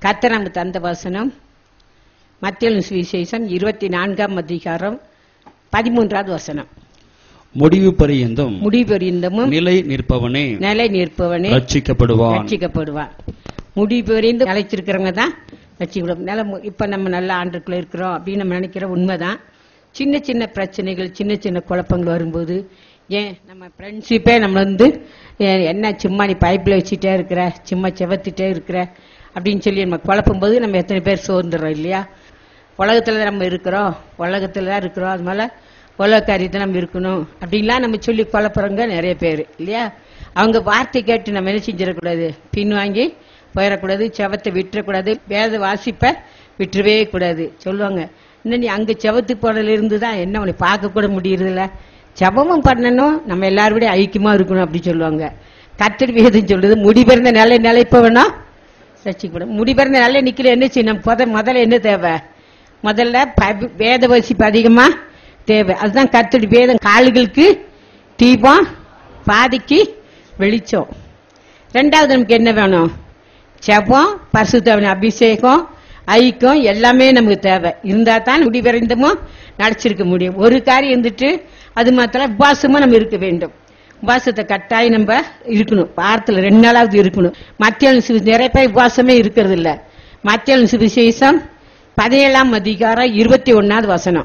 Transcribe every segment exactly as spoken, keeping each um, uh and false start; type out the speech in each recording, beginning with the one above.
கர்த்தர் நமக்கு தந்த வசனம் மத்தேயு சுவிசேஷம் இருபத்தி நான்காம் அதிகாரம் பதிமூன்றாவது வசனம். முடிவு பரியந்தம் முடிவு பரியந்தமும் நிலை நிற்பவனே நிலை நிற்பவனே ரட்சிக்கப்படுவான். ரட்சிக்கப்படுவான். முடிவு பரியந்து நிலைச்சிருக்கிறவங்க தான் ரட்சிக்கப்படும். நில இப்ப நம்ம நல்ல ஆண்டுக்குள்ள இருக்கிறோம் அப்படின்னு நம்ம நினைக்கிற உண்மைதான். சின்ன சின்ன பிரச்சனைகள், சின்ன சின்ன குழப்பங்கள் வரும்போது, ஏன் நம்ம ஃப்ரெண்ட்ஷிப்பே நம்ம வந்து என்ன சும்மா நீ பைப்பில் வச்சுட்டே இருக்கிற, சும்மா செவத்துட்டே இருக்கிற அப்படின்னு சொல்லி நம்ம குழப்பும் போது நம்ம எத்தனை பேர் சோர்ந்துடுறோம் இல்லையா? உலகத்துல நம்ம இருக்கிறோம், உலகத்துல தான் இருக்கிறோம், அது மேல உலக காரியத்தை நம்ம இருக்கணும் அப்படின்லாம் நம்ம சொல்லி குழப்புறவங்க நிறைய பேர் இல்லையா? அவங்க வார்த்தை கேட்டு நம்ம என்ன செஞ்சிடக்கூடாது, பின் வாங்கி போயிடக்கூடாது, செவத்தை விட்டுறக்கூடாது, வேத வாசிப்ப விட்டுறவே கூடாது. சொல்லுவாங்க, இன்னும் நீ அங்க செவத்து போனதுல இருந்துதான் என்ன உன்னை பார்க்க கூட முடியறதில்ல, ஜெபமும் பண்ணணும், நம்ம எல்லாரோட ஐக்கியமா இருக்கணும் அப்படி சொல்லுவாங்க. கர்த்தர் வேதம் சொல்றது முடிபிறந்த நல்ல நிலைப்பவனா ரட்சிக்கப்படும். முடிபிறந்த நல்ல நிக்கல என்ன செய்யணும்? முதல்ல என்ன தேவை? முதல்ல வேத வாசிப்பு அதிகமா தேவை. அதுதான் கர்த்தர் வேதம் கால்களுக்கு தீபம், பாதிக்கு வெளிச்சம். ரெண்டாவது நமக்கு என்ன வேணும்? ஜெபம், பரிசுத்த அபிஷேகம், ஐக்கியம் எல்லாமே நமக்கு தேவை. இருந்தா தான் முடிவடைந்தமும் நடிச்சிருக்க முடியும். ஒரு காரியம் இருந்துட்டு அது மாத்திரம் உபாசமா நம்ம இருக்க வேண்டும். உபாசத்தை கட்டாயம் நம்ம இருக்கணும். வாரத்துல ரெண்டு நாளாவது இருக்கணும். மத்திய நிறைய பேர் உபாசமே இருக்கிறது இல்ல. மத்திய சுவிசேஷம் பதினேழாம் அதிகாரம் இருபத்தி ஒன்னாவது வசனம்.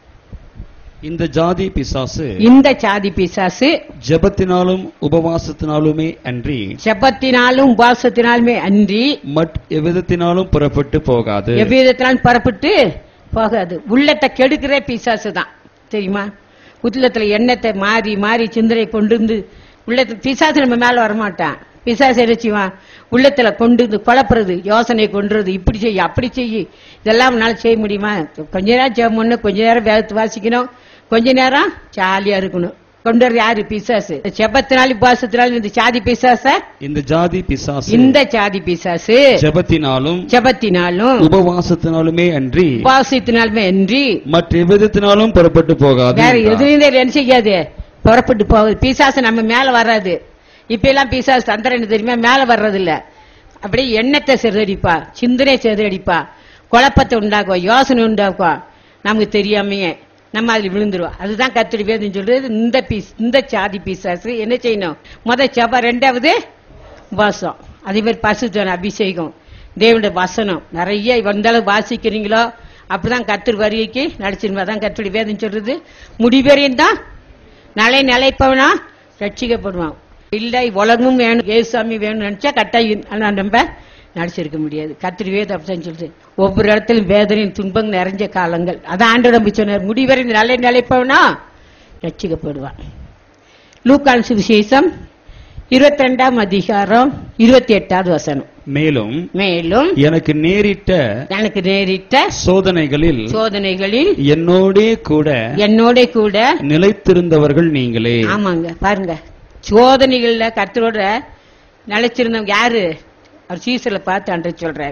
இந்த ஜாதி பிசாசு இந்த ஜாதி பிசாசு ஜெபத்தினாலும் உபவாசத்தினாலுமே அன்றி ஜெபத்தினாலும் உபவாசத்தினாலுமே அன்றி மட் எவ்விதத்தினாலும் புறப்பட்டு போகாது. எவ்விதத்தினாலும் புறப்பட்டு போகாது. உள்ளத்தை கெடுக்கிற பிசாசு தான் தெரியுமா? உள்ளத்துல எண்ணத்தை மாறி மாறி சிந்தனை கொண்டு வந்து உள்ளத்துல பிசாசு நம்ம மேல வரமாட்டான். பிசாசு எரிச்சுவான் உள்ளத்துல கொண்டு வந்து குழப்புறது, யோசனை கொண்டுறது, இப்படி செய்ய அப்படி செய்ய, இதெல்லாம் உன்னால செய்ய முடியுமா? கொஞ்ச நேரம் ஜெபம் பண்ணணும், கொஞ்ச நேரம் வேதத்தை வாசிக்கணும், கொஞ்ச நேரம் ஜாலியா இருக்கணும். கொண்டு வர யாரு? பிசாசு. ஜெபத்தினாலும் உபவாசத்தினாலும் இந்த ஜாதி பிசாச இந்த ஜாதி பிசாசு இந்த ஜாதி பிசாசு ஜெபத்தினாலும் ஜெபத்தினாலும் உபவாசத்தினாலுமே அன்றி உபவாசத்தினாலுமே அன்றி மற்ற எவ்விதத்தினாலும் புறப்பட்டு போகாது. வேற எதுவும் என்ன செய்யாது, புறப்பட்டு போகுது. பிசாசு நம்ம மேல வராது. இப்ப எல்லாம் பிசாசு தந்திரம் என்ன தெரியுமா? மேல வர்றது இல்ல. அப்படியே எண்ணத்தை சிதறடிப்பா, சிந்தனை சிதறடிப்பா, குழப்பத்தை உண்டாக்குவா, யோசனை உண்டாக்குவா. நமக்கு தெரியாமையே நம்ம அதுல விழுந்துருவோம். அதுதான் கர்த்தர் வேதம் சொல்றது. இந்த பீஸ் இந்த சாதி பிசாசு என்ன செய்யணும்? முத செப, ரெண்டாவது வாசம், அதே மாதிரி பரிசுத்த அபிஷேகம், தேவனுடைய வசனம் நிறைய எந்த அளவு வாசிக்கிறீங்களோ அப்படிதான் கர்த்தர் வருகைக்கு நடிச்சிருமா. தான் கர்த்தருடைய வேதம் சொல்றது. முடிவரையும் தான் நலை நிலைப்பவனா ரட்சிக்கப்படுவான். இல்லை உலகமும் வேணும், ஏசாமி வேணும்னு நினைச்சா கட்டாயம் நம்ம நடிச்சிருக்க முடியாது. கர்த்தர் வேதம் அப்படிதான் சொல்றது. ஒவ்வொரு இடத்திலும் வேதனையும் துன்பங்கள் நிறைஞ்ச காலங்கள். அதான் ஆண்டவர் நம்பி சொன்னார், முடிவரை நல்ல நிலைப்பவனா ரட்சிக்கப்படுவான். லூக்கான் சுவிசேஷம் இருபத்தி ரெண்டாம் அதிகாரம் இருபத்தி எட்டாவது வசனம். மேலும் மேலும் எனக்கு நேரிட்ட எனக்கு நேரிட்ட சோதனைகளில் சோதனைகளில் என்னோடே கூட என்னோட கூட நிலைத்திருந்தவர்கள் நீங்களே. ஆமாங்க, பாருங்க, சோதனைகள்ல கர்த்தரோட நிலைச்சிருந்தவங்க யாரு? அவர் சீசல பார்த்து அன்று சொல்றார்,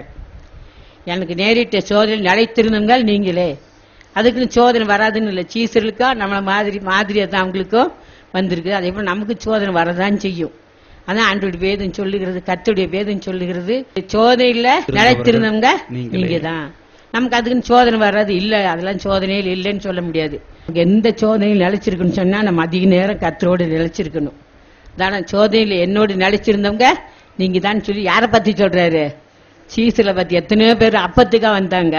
எனக்கு நேரிட்ட சோதனை நிலைத்திருந்தவங்க நீங்களே. அதுக்குன்னு சோதனை வராதுன்னு இல்லை. சீசர்களுக்கா நம்மள மாதிரி மாதிரியா தான் அவங்களுக்கும் வந்திருக்கு. அதே போல நமக்கு சோதனை வரதான் செய்யும். அதான் ஆண்டோடைய வேதம் சொல்லுகிறது, கர்த்தருடைய வேதம் சொல்லுகிறது, சோதனையில நிலைத்திருந்தவங்க நீங்க தான். நமக்கு அதுக்குன்னு சோதனை வராது இல்ல, அதெல்லாம் சோதனையில் இல்லைன்னு சொல்ல முடியாது. எந்த சோதனையில் நிலைச்சிருக்குன்னு சொன்னா நம்ம அதிக நேரம் கர்த்தரோடு நிலைச்சிருக்கணும். தானே சோதனையில என்னோடு நிலைச்சிருந்தவங்க நீங்க தான் சொல்லி யாரை பத்தி சொல்றாரு? சீசல பத்தி. எத்தனையோ பேர் அப்பத்துக்கா வந்தாங்க,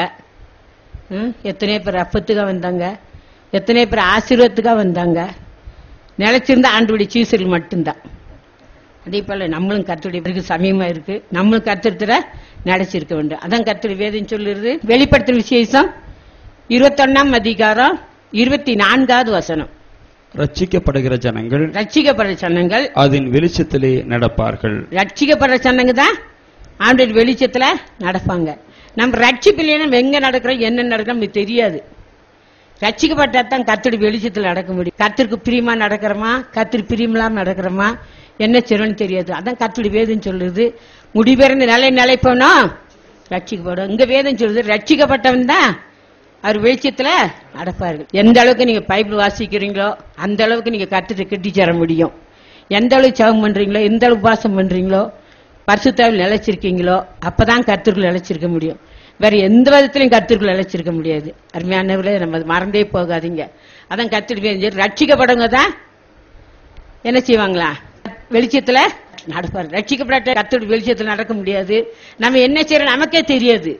எத்தனையோ பேர் அப்பத்துக்கா வந்தாங்க, எத்தனையோ பேர் ஆசீர்வாதத்துக்கா வந்தாங்க. நிலைச்சிருந்தா ஆண்டோடைய சீசர்கள் மட்டும்தான். அதே போல நம்மளும் கர்த்தருடைய சமயமா இருக்கு, நம்மளும் கர்த்தத்துல நிலைச்சிருக்க வேண்டும். அதான் கர்த்தருடைய வேதம் சொல்லுறது. வெளிப்படுத்தும் விசேஷம் இருபத்தி ஒன்னாம் அதிகாரம் இருபத்தி நான்காவது வசனம். ரட்சிக்கப்படுகிற ஜனங்கள் ரட்சிக்கப்படுற ஜனங்கள் அதன் வெளிச்சத்திலே நடப்பார்கள். ரட்சிக்கப்படுற ஜனங்க தான் ஆண்டவர் வெளிச்சத்துல நடப்பாங்க. நம்ம ரட்சிப்பில்லைன்னா எங்க நடக்கிறோம் என்ன நடக்கிறோம் நமக்கு தெரியாது. ரட்சிக்கப்பட்டாதான் கர்த்தருடைய வெளிச்சத்துல நடக்க முடியும். கர்த்தருக்கு பிரியமா நடக்கிறோமா, கர்த்தர் பிரியமில்லாம நடக்கிறோமா, என்ன செய்யணும்னு தெரியாது. அதான் கர்த்தருடைய வேதம் சொல்லுது, முடிபெறந்த நிலை நிலைப்போனா ரட்சிக்கப்படும். இங்க வேதம் சொல்லுது, ரட்சிக்கப்பட்டவன் தான் அவர் வெளிச்சத்துல நடப்பார்கள். எந்த அளவுக்கு நீங்க பைபிள் வாசிக்கிறீங்களோ அந்த அளவுக்கு நீங்க கர்த்தரை கட்டி சேர முடியும். எந்த அளவுக்கு ஜெபம் பண்றீங்களோ, எந்த அளவுக்கு உபவாசம் பண்றீங்களோ, பரிசுத்தாவில் நிலைச்சிருக்கீங்களோ அப்பதான் கர்த்தருக்குள் நிலைச்சிருக்க முடியும். வேற எந்த விதத்திலையும் கர்த்தருக்குள் நிலைச்சிருக்க முடியாது. அருமையானவர்களே, நம்ம மறந்தே போகாதீங்க. அதான் கர்த்தருடைய ரட்சிக்கப்படவங்க தான் என்ன செய்வாங்களா, வெளிச்சத்துல நடப்பாரு. ரட்சிக்கப்பட்ட கர்த்தருடைய வெளிச்சத்துல நடக்க முடியாது. நம்ம என்ன செய்யறோம் நமக்கே தெரியாது.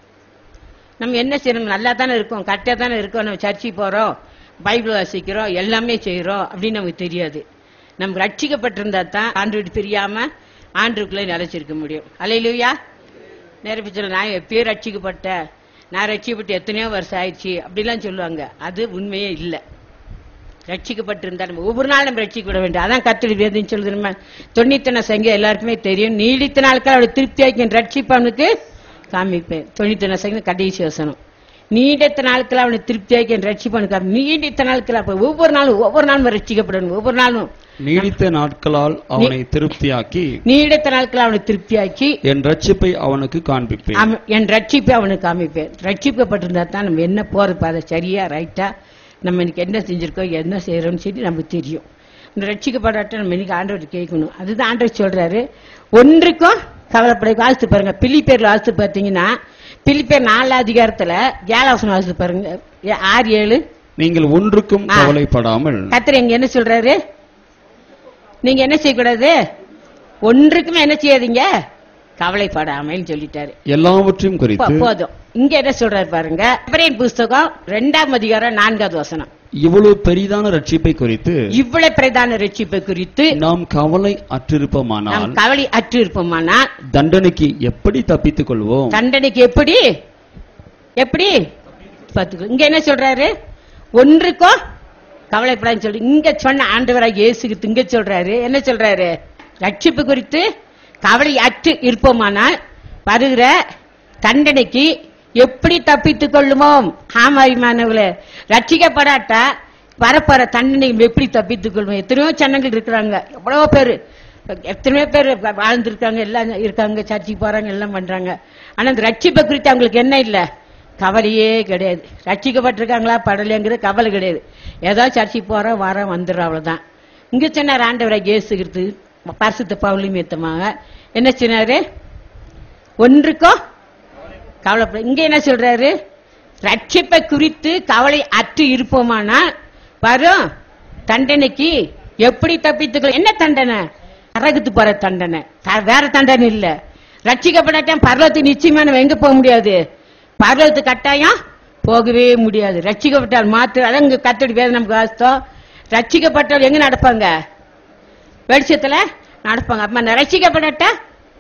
நம்ம என்ன செய்யறோம், நல்லா தானே இருக்கோம், கரெக்டா தானே இருக்கோம், நம்ம சர்ச்சைக்கு போறோம், பைபிள் வாசிக்கிறோம், எல்லாமே செய்யறோம் அப்படின்னு நமக்கு தெரியாது. நம்ம ரட்சிக்கப்பட்டிருந்தா தான் ஆண்டவருக்கு தெரியாம ஆண்டவருக்குள்ளே நிலைச்சிருக்க முடியும். அல்லேலூயா. நிறைய பேர் நான் எப்பயோ ரட்சிக்கப்பட்ட, நான் ரட்சிக்கப்பட்டு எத்தனையோ வருஷம் ஆயிடுச்சு அப்படிலாம் சொல்லுவாங்க. அது உண்மையே இல்லை. ரட்சிக்கப்பட்டிருந்தா நம்ம ஒவ்வொரு நாள் நம்ம ரட்சிக்கப்பட வேண்டும். அதான் கர்த்தருடைய வேதம் சொல்லுது. நம்ம தொண்ணூத்தி சங்கம் எல்லாருக்குமே தெரியும். நீடித்த நாட்கள் அவருடைய திருப்தியாக்கி ரட்சிப்பவனுக்கு காமிப்பேன். தொண்ணூத்தி சங்கம் கடைசி வசனம். நீடித்த நாட்கள் அவனை திருப்தியாக்கி ரட்சிப்பவனுக்கு. நீடித்த நாட்கள் அப்ப ஒவ்வொரு நாளும் ஒவ்வொரு நாளும் ரட்சிக்கப்படணும். ஒவ்வொரு நாளும் நீடித்த நாட்களால் அவனை திருப்தியாக்கி நீடித்த நாட்கள் அவனை திருப்தியாக்கி என் ரட்சிப்பை அவனுக்கு காண்பிப்பேன். என் ரட்சிப்பை அவனுக்கு காமிப்பேன். ரட்சிக்கப்பட்டிருந்தா தான் நம்ம என்ன போறது அதை சரியா ரைட்டா நம்ம இன்னைக்கு என்ன செஞ்சிருக்கோம், என்ன செய்யறோம்னு சொல்லி நமக்கு தெரியும். இந்த ரட்சிக்கப்படாட்ட நம்ம இன்னைக்கு ஆண்டவர் கேட்கணும். அதுதான் ஆண்டவர் சொல்றாரு, ஒன்றுக்கும் கவலைப்பட. வாசித்து பாருங்க, பிலிப்பேர்ல வாசித்து பார்த்தீங்கன்னா, பிலிப்பேர் நாலு அதிகாரத்துல ஏழாவசனம் வாசித்து பாருங்க, ஆறு ஏழு. நீங்கள் ஒன்றுக்கும் கவலைப்படாமல். கர்த்தர் எங்க என்ன சொல்றாரு, நீங்க என்ன செய்யக்கூடாது, ஒன்றுக்குமே என்ன செய்யாதீங்க, கவலைப்படாமல் சொல்லிட்டாரு. எல்லாவற்றையும் குறித்து போதும். இங்க என்ன சொல்றாரு பாருங்க, எபிரேயர் புஸ்தகம் இரண்டாம் அதிகாரம் நான்காவது வசனம். இவ்வளவு பெரிதான ரட்சிப்பை குறித்து இவ்வளவு பிரதான ரட்சிப்பை குறித்து நாம் கவலை அற்றிருப்போமானால் கவலை அற்றிருப்போமானால் தண்டனைக்கு எப்படி தப்பித்துக் கொள்வோம்? தண்டனைக்கு எப்படி எப்படி பார்த்துக்கோ. இங்க என்ன சொல்றாரு, ஒன்றுக்கோ கவலைப்படான்னு சொல்லி இங்க சொன்ன ஆண்டவராக இயேசுக்கு இங்க சொல்றாரு. என்ன சொல்றாரு, ரட்சிப்பு குறித்து கவலை அற்று இருப்போமானால் வருகிற தண்டனைக்கு எப்படி தப்பித்துக் கொள்ளுமோம். ஆமாவிமானவர்களே, ரட்சிக்கப்படாட்டா வரப்போற தண்டனை எப்படி தப்பித்துக் கொள்வோம். எத்தனையோ ஜனங்கள் இருக்கிறாங்க, எவ்வளவோ பேரு எத்தனையோ பேர் வாழ்ந்துருக்காங்க, எல்லாம் இருக்காங்க, சர்ச்சைக்கு போறாங்க, எல்லாம் பண்றாங்க. ஆனா இந்த ரட்சிப்பை குறித்து அவங்களுக்கு என்ன இல்ல, கவலையே கிடையாது. ரட்சிக்கப்பட்டிருக்காங்களா படலைங்கிற கவலை கிடையாது. ஏதோ சர்ச்சைக்கு போறோம் வரோம் வந்துடுறோம், அவ்வளவுதான். இங்க சொன்னார் ஆண்டவராக இயேசுகிறது பரிசுத்த பவுலும் ஏத்தமாக என்ன சொன்னாரு, ஒன்றுக்கோ கவலைப்பட. இங்க என்ன சொல்றாரு, ரட்சிப்பை குறித்து கவலை அற்று இருப்போமானா வரும் தண்டனைக்கு எப்படி தப்பித்துக்கொள்ள. என்ன தண்டனை, நரகத்துக்கு போற தண்டனை, வேற தண்டனை இல்ல. ரட்சிக்கப்படாட்டம் பரலோகத்துக்கு நிச்சயமா நம்ம எங்க போக முடியாது, பரலோகத்துக்கு கட்டாயம் போகவே முடியாது. ரட்சிக்கப்பட்டால் மாத்திரம். அதான் இங்க கர்த்தருடைய வேதம் நமக்கு வாசித்தோம். ரட்சிக்கப்பட்டால் எங்க நடப்பாங்க, வெளிச்சத்துல நடப்பாங்க. அப்ப ரட்சிக்கப்படட்டா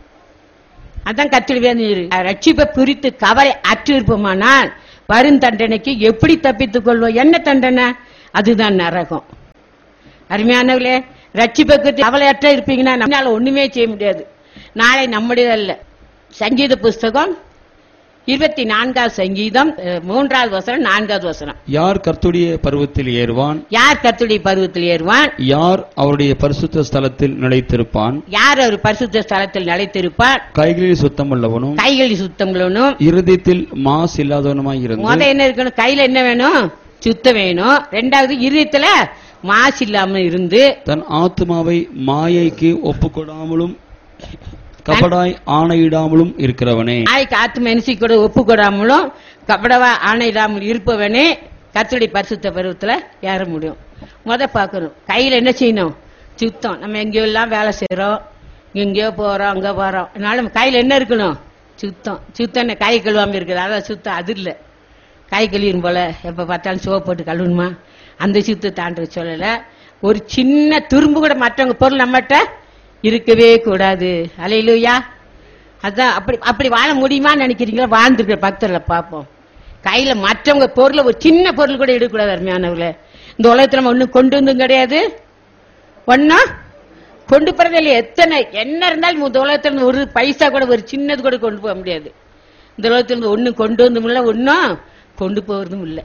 அதான் கர்த்தருடைய ரட்சிப்பை குறித்து கவலை அற்று இருப்போமானால் வரும் தண்டனைக்கு எப்படி தப்பித்துக் கொள்வோம். என்ன தண்டனை, அதுதான் நரகம். அருமையானவர்களே, ரட்சிப்பை குறித்து கவலை அற்ற இருப்பீங்கன்னா நம்மளால ஒண்ணுமே செய்ய முடியாது. நாளை நம்முடையதல்ல. சங்கீத புஸ்தகம் இருபத்தி நான்காவது சங்கீதம் மூன்றாவது வசனம் நான்காவது வசனம். யார் கர்த்தருடைய பர்வத்தில் ஏறுவான், யார் கர்த்தருடைய பர்வத்தில் ஏறுவான், யார் அவருடைய பரிசுத்த ஸ்தலத்தில் நிலைத்திருப்பான், யார் அவர் பரிசுத்த ஸ்தலத்தில் நிலைத்திருப்பான், கைகளில் சுத்தமுள்ளவனும் கைகளில் சுத்தமுள்ளவனும் இருதயத்தில் மாசு இல்லாதவனுமாய் இருந்து. முத என்ன இருக்கணும், கையில என்ன வேணும், சுத்தம் வேணும். ரெண்டாவது இருதயத்துல மாசு இல்லாம இருந்து தன் ஆத்மாவை மாயைக்கு ஒப்புக்கொடாமலும் கபடாய் ஆணையிடாமலும் இருக்கிறவனே. ஆய்க்கு ஆத்ம என்சி கூட ஒப்பு கொடாமலும் கபடவா ஆணையிடாமல் இருப்பவனே கர்த்தருடைய பரிசுத்த பருவத்துல ஏற முடியும். முத பாக்கணும், கையில என்ன செய்யணும், சுத்தம். நம்ம எங்கேயோ எல்லாம் வேலை செய்யறோம், எங்கேயோ போறோம், அங்க போறோம், அதனால கையில என்ன இருக்கணும், சுத்தம். சுத்தம் கை கழுவாம இருக்குது, அதான் சுத்தம். அது இல்ல கை கழுவிடும் போல எப்ப பார்த்தாலும் சோப்பு போட்டு கழுவணுமா, அந்த சுத்தத்தை தாண்ட சொல்லல. ஒரு சின்ன துரும்பு கூட மற்றவங்க பொருள் நம்மகிட்ட இருக்கவே கூடாது. அல்லேலூயா. அதான் அப்படி அப்படி வாழ முடியுமான்னு நினைக்கிறீங்களா, வாழ்ந்துருக்கிற பக்தர்களை பார்ப்போம். கையில மற்றவங்க பொருளை ஒரு சின்ன பொருள் கூட எடுக்கக்கூடாது. அருமையானவர்களே, இந்த உலகத்துல நம்ம ஒன்னும் கொண்டு வந்தும் கிடையாது, ஒன்னா கொண்டு போறதில்லை. எத்தனை என்ன இருந்தாலும் இந்த உலகத்துல ஒரு பைசா கூட ஒரு சின்னது கூட கொண்டு போக முடியாது. இந்த உலகத்துல இருந்து ஒன்னும் கொண்டு வந்தும் இல்லை, ஒன்னும் கொண்டு போறதும் இல்லை.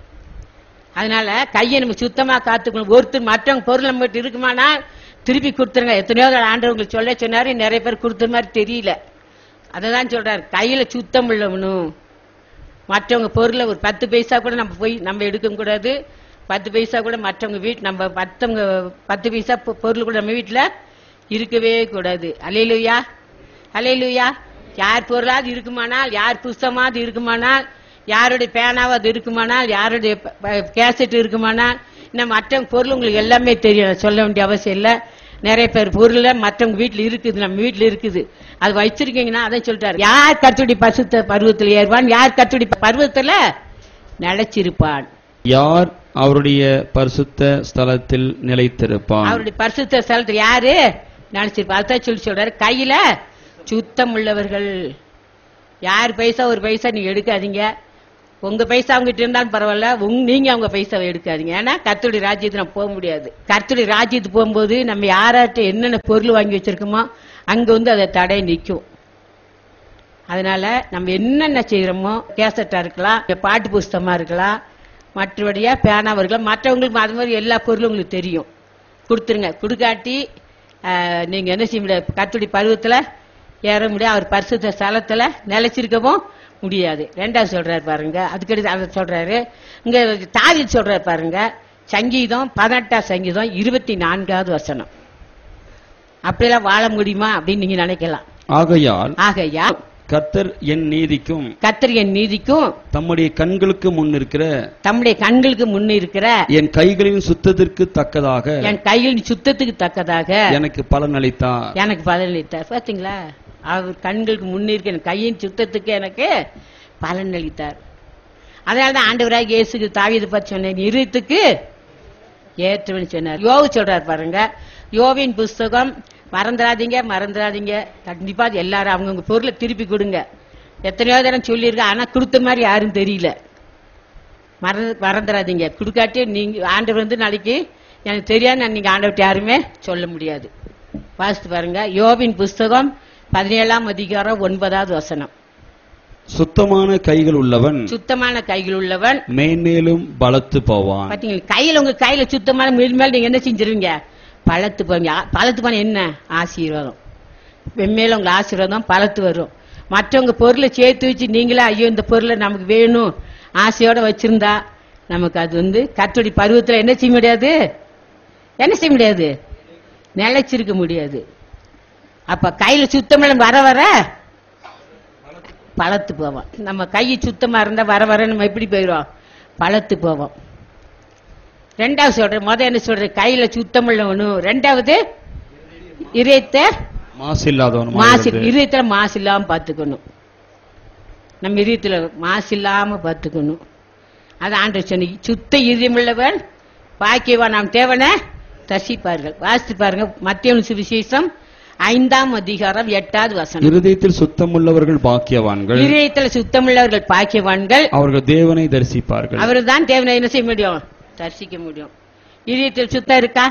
அதனால கையை நம்ம சுத்தமா காத்துக்கணும். ஒருத்தர் மற்றவங்க பொருள் நம்ம கிட்ட இருக்குமானா திருப்பி கொடுத்துருங்க. எத்தனையோ ஆண்டவங்களுக்கு சொல்ல சொன்னாரு, நிறைய பேர் கொடுத்த மாதிரி தெரியல. அததான் சொல்றாரு, கையில சுத்தம் உள்ளவனும். மற்றவங்க பொருளை ஒரு பத்து பைசா கூட நம்ம போய் நம்ம எடுக்க கூடாது. பத்து பைசா கூட மற்றவங்க வீட்டு நம்ம மற்றவங்க பத்து பைசா பொருள் கூட நம்ம வீட்டுல இருக்கவே கூடாது. அல்லேலூயா. ஹல்லேலூயா. யார் பொருளாவது இருக்குமானால், யார் புஸ்தமாவது இருக்குமானால், யாருடைய பேனாவது இருக்குமானால், யாருடைய கேசட் இருக்குமானால், இன்னும் மற்ற பொருள் உங்களுக்கு எல்லாமே தெரியும், சொல்ல வேண்டிய அவசியம் இல்லை. நிறைய பேர் பொருள் மற்றவங்க வீட்டுல இருக்குது, நம்ம வீட்டுல இருக்குது, அது வச்சிருக்கீங்கன்னா அதான் சொல்லிட்டாரு, யார் கர்த்தருடைய பரிசுத்த பர்வத்தில் ஏறுவான், யார் கர்த்தருடைய பர்வத்துல நிலைச்சிருப்பான், யார் அவருடைய பரிசுத்த ஸ்தலத்தில் நிலைத்திருப்பான். அவருடைய பரிசுத்த ஸ்தலத்தில் யாரு நினைச்சிருப்பான். அதான் சொல்லி சொல்றாரு, கையில சுத்தம் உள்ளவர்கள். யார் பைசா ஒரு பைசா நீங்க எடுக்காதீங்க, உங்க பைசா அவங்ககிட்ட இருந்தாலும் பரவாயில்ல, நீங்க அவங்க பைசாவை எடுக்காதீங்க. ஏன்னா கர்த்தருடைய ராஜ்யத்துக்கு நம்ம போக முடியாது. கர்த்தருடைய ராஜ்யத்துக்கு போகும்போது நம்ம யாராட்ட என்னென்ன பொருள் வாங்கி வச்சிருக்கோமோ அங்க வந்து அதை தடை நிற்கும். அதனால நம்ம என்னென்ன செய்யறோமோ, கேசட்டா இருக்கலாம், பாட்டு புஸ்தகமா இருக்கலாம், மற்றபடியா பேனாவா இருக்கலாம், மற்றவங்களுக்கு அது மாதிரி எல்லா பொருளும் உங்களுக்கு தெரியும், கொடுத்துருங்க. கொடுக்காட்டி நீங்க என்ன செய்ய முடியாது, கர்த்தருடைய பருவத்துல ஏற முடியாது, அவர் பரிசுத்த ஸ்தலத்துல நிலைச்சிருக்கவும் முடியாது. ரெண்டாவது சொல்றாரு பாருங்க, அதுக்கடுத்து அதை சொல்றாரு இங்க தாவீது சொல்றாரு பாருங்க, சங்கீதம் பதினெட்டாம் சங்கீதம் இருபத்தி நான்காவது வசனம். அப்படியெல்லாம் வாழ முடியுமா அப்படின்னு நீங்க நினைக்கலாம். ஆகையால் ஆகையா கர்த்தர் என் நீதிக்கும் கர்த்தர் என் நீதிக்கும் தம்முடைய கண்களுக்கு முன் இருக்கிற தம்முடைய கண்களுக்கு முன் இருக்கிற என் கைகளின் சுத்தத்திற்கு தக்கதாக என் கைகளின் சுத்தத்துக்கு தக்கதாக எனக்கு பலன் அளித்தார். எனக்கு பலன் அளித்தார். பாத்தீங்களா, அவர் கண்களுக்கு முன்னிருக்க என் கையின் சுத்தத்துக்கு எனக்கு பலன் அளித்தார். அதனாலதான் ஆண்டவராக இயேசுக்கு தாவீது பற்றி சொன்னேன், இருத்துக்கு ஏற்றவன் சொன்னார். யோவு சொல்றார் பாருங்க, யோவின் புஸ்தகம் மறந்துடாதீங்க மறந்துடாதீங்க கண்டிப்பா எல்லாரும் அவங்கவுங்க பொருளை திருப்பி கொடுங்க. எத்தனையோ தரம் சொல்லியிருக்க, ஆனா கொடுத்த மாதிரி யாரும் தெரியல. மறந்து மறந்துடாதீங்க, கொடுக்காட்டி நீங்க ஆண்டவர் வந்து நாளைக்கு எனக்கு தெரியாது நீங்க ஆண்டவர்கிட்ட யாருமே சொல்ல முடியாது. வாசித்து பாருங்க, யோபின் புஸ்தகம் பதினேழாம் அதிகாரம் ஒன்பதாவது வசனம். சுத்தமான கைகள் உள்ளவன் சுத்தமான கைகள் உள்ளவன் மேன்மேலும் பலத்து போவான். பாத்தீங்களா, கையில உங்க கையில சுத்தமான மேல் மேல் நீங்க என்ன செஞ்சிருவீங்க, பலத்து போவீங்க. பலத்து போன என்ன ஆசீர்வாதம், வெம்மேல உங்க ஆசீர்வாதம் பலத்து வரும். மற்றவங்க பொருளை சேர்த்து வச்சு நீங்களே ஐயோ இந்த பொருளை நமக்கு வேணும் ஆசையோட வச்சிருந்தா நமக்கு அது வந்து கர்த்தருடைய பருவத்துல என்ன செய்ய முடியாது, என்ன செய்ய முடியாது, நிலைச்சிருக்க முடியாது. அப்ப கையில சுத்தம் வர வர பலத்து போவோம். நம்ம கை சுத்தமா இருந்தா வர வர நம்ம எப்படி போயிடும், பலத்து போவோம். ரெண்டாவது சொல்ற, முத என்ன சொல்ற, கையில சுத்தம் உள்ளவனும், ரெண்டாவது இதயத்தை மாசு இல்லாதவனும். மாசு இதயத்துல மாசு இல்லாம பாத்துக்கணும், நம்ம இதயத்துல மாசு இல்லாம பாத்துக்கணும். அது ஆண்டவர் சொன்ன, சுத்த இதயம் உள்ளவன் பாக்கியவான், நாம் தேவனை தரிசிப்பார்கள். வாசித்து பாருங்க, மத்தேயு சுவிசேஷம் ஐந்தாம் அதிகாரம் எட்டாவது வசனம். இருதயத்தில் சுத்தமுள்ளவர்கள் பாக்கியவான்கள், இதயத்தில் சுத்தமுள்ளவர்கள் பாக்கியவான்கள், அவர்கள் தேவனை தரிசிப்பார்கள். அவர்கள் தான் தேவனை என்ன செய்ய முடியும், தரிசிக்க முடியும். இதயத்தில் சுத்தம் இருக்கா?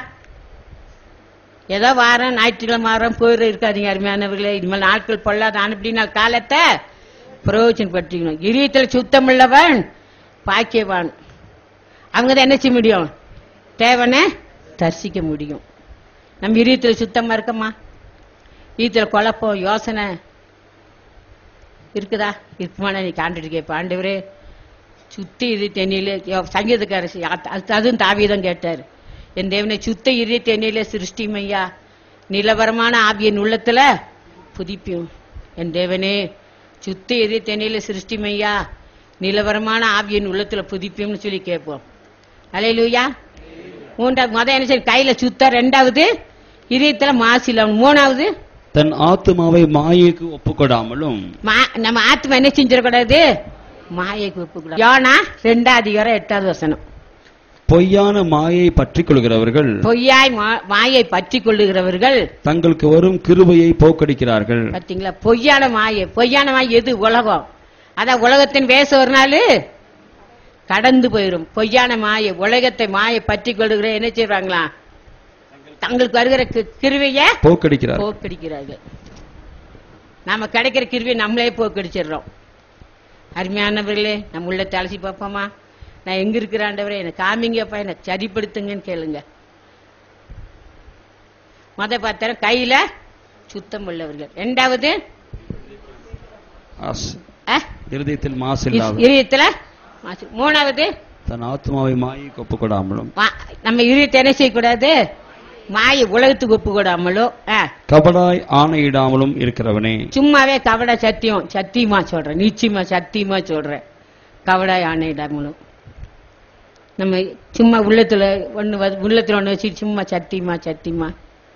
ஏதோ வாரம் ஞாயிற்றுக்கிழமை வாரம் போயிட இருக்காதீங்க அருமையானவர்களே. இனிமேல் நாட்கள் பொல்லாத அனுப்பினால் காலத்தை பிரயோஜனப்படுத்திக்கணும். இதயத்தில் சுத்தம் உள்ளவன் பாக்கியவான், அவங்க தான் என்ன செய்ய முடியும், தேவனை தரிசிக்க முடியும். நம்ம இதயத்தில் சுத்தமா இருக்கமா, இதயத்தில் குழப்பம் யோசனை இருக்குதா, இருக்குமானா நீ காண்டுட்டு கேட்ப, ஆண்டவரே சுத்தி இரு தென்னிலே, சங்கீதக்காரசி அதுவும் தாவீதும் கேட்டார், என் தேவனை சுத்த இரு தென்னிலே சிருஷ்டிமையா, நிலவரமான ஆவியின் உள்ளத்துல புதிப்பும். என் தேவனே சுத்த இரு தென்னிலே சிருஷ்டிமையா, நிலவரமான ஆவியின் உள்ளத்துல புதிப்பும்னு சொல்லி கேட்போம். அல்லேலூயா. மூன்றாவது முத என்ன செய்ய, கையில சுத்த, ரெண்டாவது இதயத்துல மாசில, மூணாவது தன் ஆத்துமாவை மாயைக்கு ஒப்புக்கொடாமலும். நம்ம ஆத்மா என்ன செஞ்சிடக்கூடாது, மாயைக்கு ஒப்புக்கூடாது. யோனா ரெண்டாவது அதிகாரம் எட்டாவது வசனம். பொய்யான மாயை பற்றிக் கொள்கிறவர்கள், பொய்யாய் மாயை பற்றி கொள்ளுகிறவர்கள் தங்களுக்கு வரும் கிருபையை போக்கடிக்கிறார்கள். பாத்தீங்களா, பொய்யான மாயை. பொய்யான மாயை எது, உலகம். அதான் உலகத்தின் வேச ஒரு நாள் கடந்து போயிடும். பொய்யான மாயை, உலகத்தை மாயை பற்றி கொள்ளுகிற என்ன செய்வாங்களா, தங்களுக்கு வருகிற கிருவைய போக்கடிக்கிறார் போக்கடிக்கிறார்கள். நாம கிடைக்கிற கிருவியை நம்மளே போக்கடிச்சிடறோம். அருமையானவர்களே, நம்ம உள்ள தலசி பார்ப்போமா, நான் எங்க இருக்கிற ஆண்டவரே எனக்கு காமிங்கப்பா, எனக்கு சரிப்படுத்துங்கன்னு கேளுங்க. மொத பார்த்தார கையில சுத்தம் உள்ளவர்கள், இரண்டாவது இருதயத்தில் மாசு இல்லாத, இதயத்துல மாசு, மூணாவது தன் ஆத்மாவை மாயைக்கு ஒப்புக்கொடாமலும். நம்ம இதயத்தை என்ன செய்யக்கூடாது, மாய உலகத்துக்கு ஒப்பு கொடாமலோ ஆ, கபடாய் ஆணையிடாமலும் இருக்கிறவனே. சும்மாவே கவட சத்தியம் சத்தியமா சொல்றேன், நிச்சயமா சத்தியமா சொல்றேன். கவடாய் ஆணையிடாமலும் நம்ம சும்மா உள்ளத்துல ஒண்ணு வ- உள்ளத்துல ஒண்ணு வச்சு சும்மா சத்தியமா சத்தியமா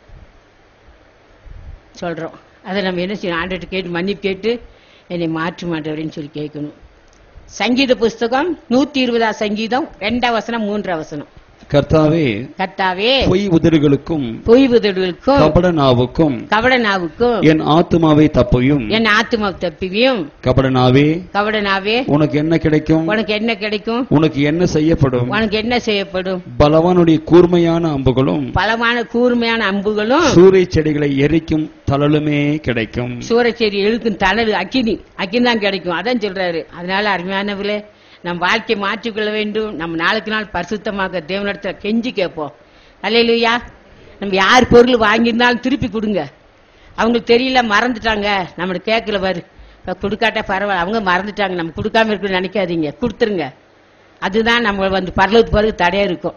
சொல்றோம். அதை நம்ம என்ன செய்யணும்? ஆண்டவர்கிட்ட கேட்டு மன்னிப்பு கேட்டு என்னை மாற்று மாட்டவரேன்னு சொல்லி கேட்கணும். சங்கீத புஸ்தகம் நூத்தி இருபதாம் சங்கீதம் ரெண்டாம் வசனம் மூன்றாம் வசனம். கர்த்தாவே, கர்த்தாவே, பொய் உதடுகளுக்கும் பொய் உதடுகளுக்கும் கபட நாவுக்கும் கவட நாவுக்கும் என் ஆத்துமாவை தப்பையும். என் ஆத்துமா தப்பியும். கபட நாவே, கவட நாவே, உனக்கு என்ன கிடைக்கும்? உனக்கு என்ன கிடைக்கும்? உனக்கு என்ன செய்யப்படும்? உனக்கு என்ன செய்யப்படும்? பலவானுடைய கூர்மையான அம்புகளும் பலமான கூர்மையான அம்புகளும் சூறை செடிகளை எரிக்கும் தழலுமே கிடைக்கும். சூரச்சேரி எழுக்கும் தணல் அக்கினி அக்கினி தான் கிடைக்கும். அதான் சொல்றாரு. அதனால அருமையானவர்களே, நம் வாழ்க்கையை மாற்றிக்கொள்ள வேண்டும். நம்ம நாளுக்கு நாள் பரிசுத்தமாக தேவனிடத்துல கெஞ்சி கேட்போம். அல்லேலூயா. நம்ம யார் பொருள் வாங்கியிருந்தாலும் திருப்பி கொடுங்க. அவங்களுக்கு தெரியல, மறந்துட்டாங்க, நம்ம கேட்கல பாரு, இப்ப கொடுக்காட்டா பரவாயில்ல, அவங்க மறந்துட்டாங்க, நம்ம கொடுக்காம இருக்குன்னு நினைக்காதீங்க, கொடுத்துருங்க. அதுதான் நம்ம வந்து பரலோகத்து பிறகு தடையா இருக்கும்.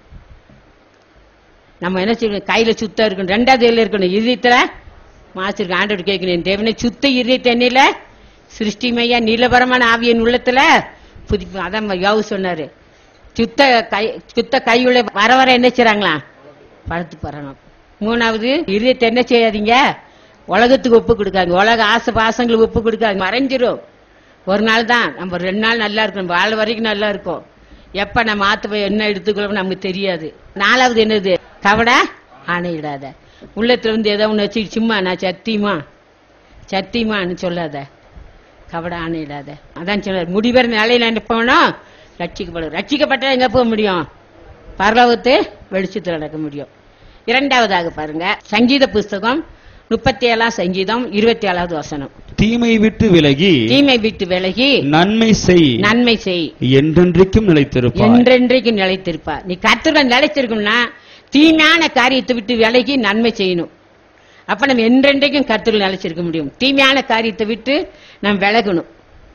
நம்ம என்ன செய்யணும்? கையில சுத்தம் இருக்கணும், ரெண்டாவது கையில இருக்கணும், இதயத்துல மாசிருக்கு. ஆண்டவர் கேட்கணும், தேவனே சுத்த இதயத்தை என்னில சிருஷ்டிமையா நீலபரமான ஆவியின் உள்ளத்துல புதுப்பி. அதான் யோவு சொன்னாரு, சுத்த கை சுத்த கையுள்ள வர வர என்ன செய்றாங்களா? பழுத்து போறாங்க. மூணாவது, இதயத்தை என்ன செய்யாதீங்க? உலகத்துக்கு ஒப்பு கொடுக்காங்க, உலக ஆசை பாசங்களுக்கு ஒப்பு கொடுக்காங்க, மறைஞ்சிரும். ஒரு நாள் தான், நம்ம ரெண்டு நாள் நல்லா இருக்கும், வாழ வரைக்கும் நல்லா இருக்கும். எப்ப நம்ம ஆத்து என்ன எடுத்துக்கிறோம் நமக்கு தெரியாது. நாலாவது என்னது? கவட ஆணையிடாத. உள்ளத்துல இருந்து ஏதோ ஒண்ணு வச்சு சும்மா நான் சத்தியமா சத்தியமான்னு சொல்லாத, கவட ஆணையிடாத. அதான் சொல்றாரு, முடிவர நிலையில என்ன போனோம்? ரட்சிக்கப்படும். ரட்சிக்கப்பட்டா எங்க போக முடியும்? பரலோகத்து வெளிச்சத்தில் நடக்க முடியும். இரண்டாவதாக பாருங்க, சங்கீத புஸ்தகம் முப்பத்தி ஏழாம் சங்கீதம் இருபத்தி ஏழாவது வசனம். தீமை விட்டு விலகி தீமை விட்டு விலகி நன்மை செய், நன்மை செய், என்றென்றைக்கும் நிலைத்திருப்பாய். என்றென்றைக்கு நிலைத்திருப்பா. நீ கர்த்தருடன் நிலைத்திருக்கணும்னா தீமையான காரியத்தை விட்டு விலகி நன்மை செய்யணும். அப்ப நம்ம என்றென்றைக்கும் கர்த்தருடன் நிலைச்சிருக்க முடியும். தீமையான காரியத்தை விட்டு நாம் விலகணும்.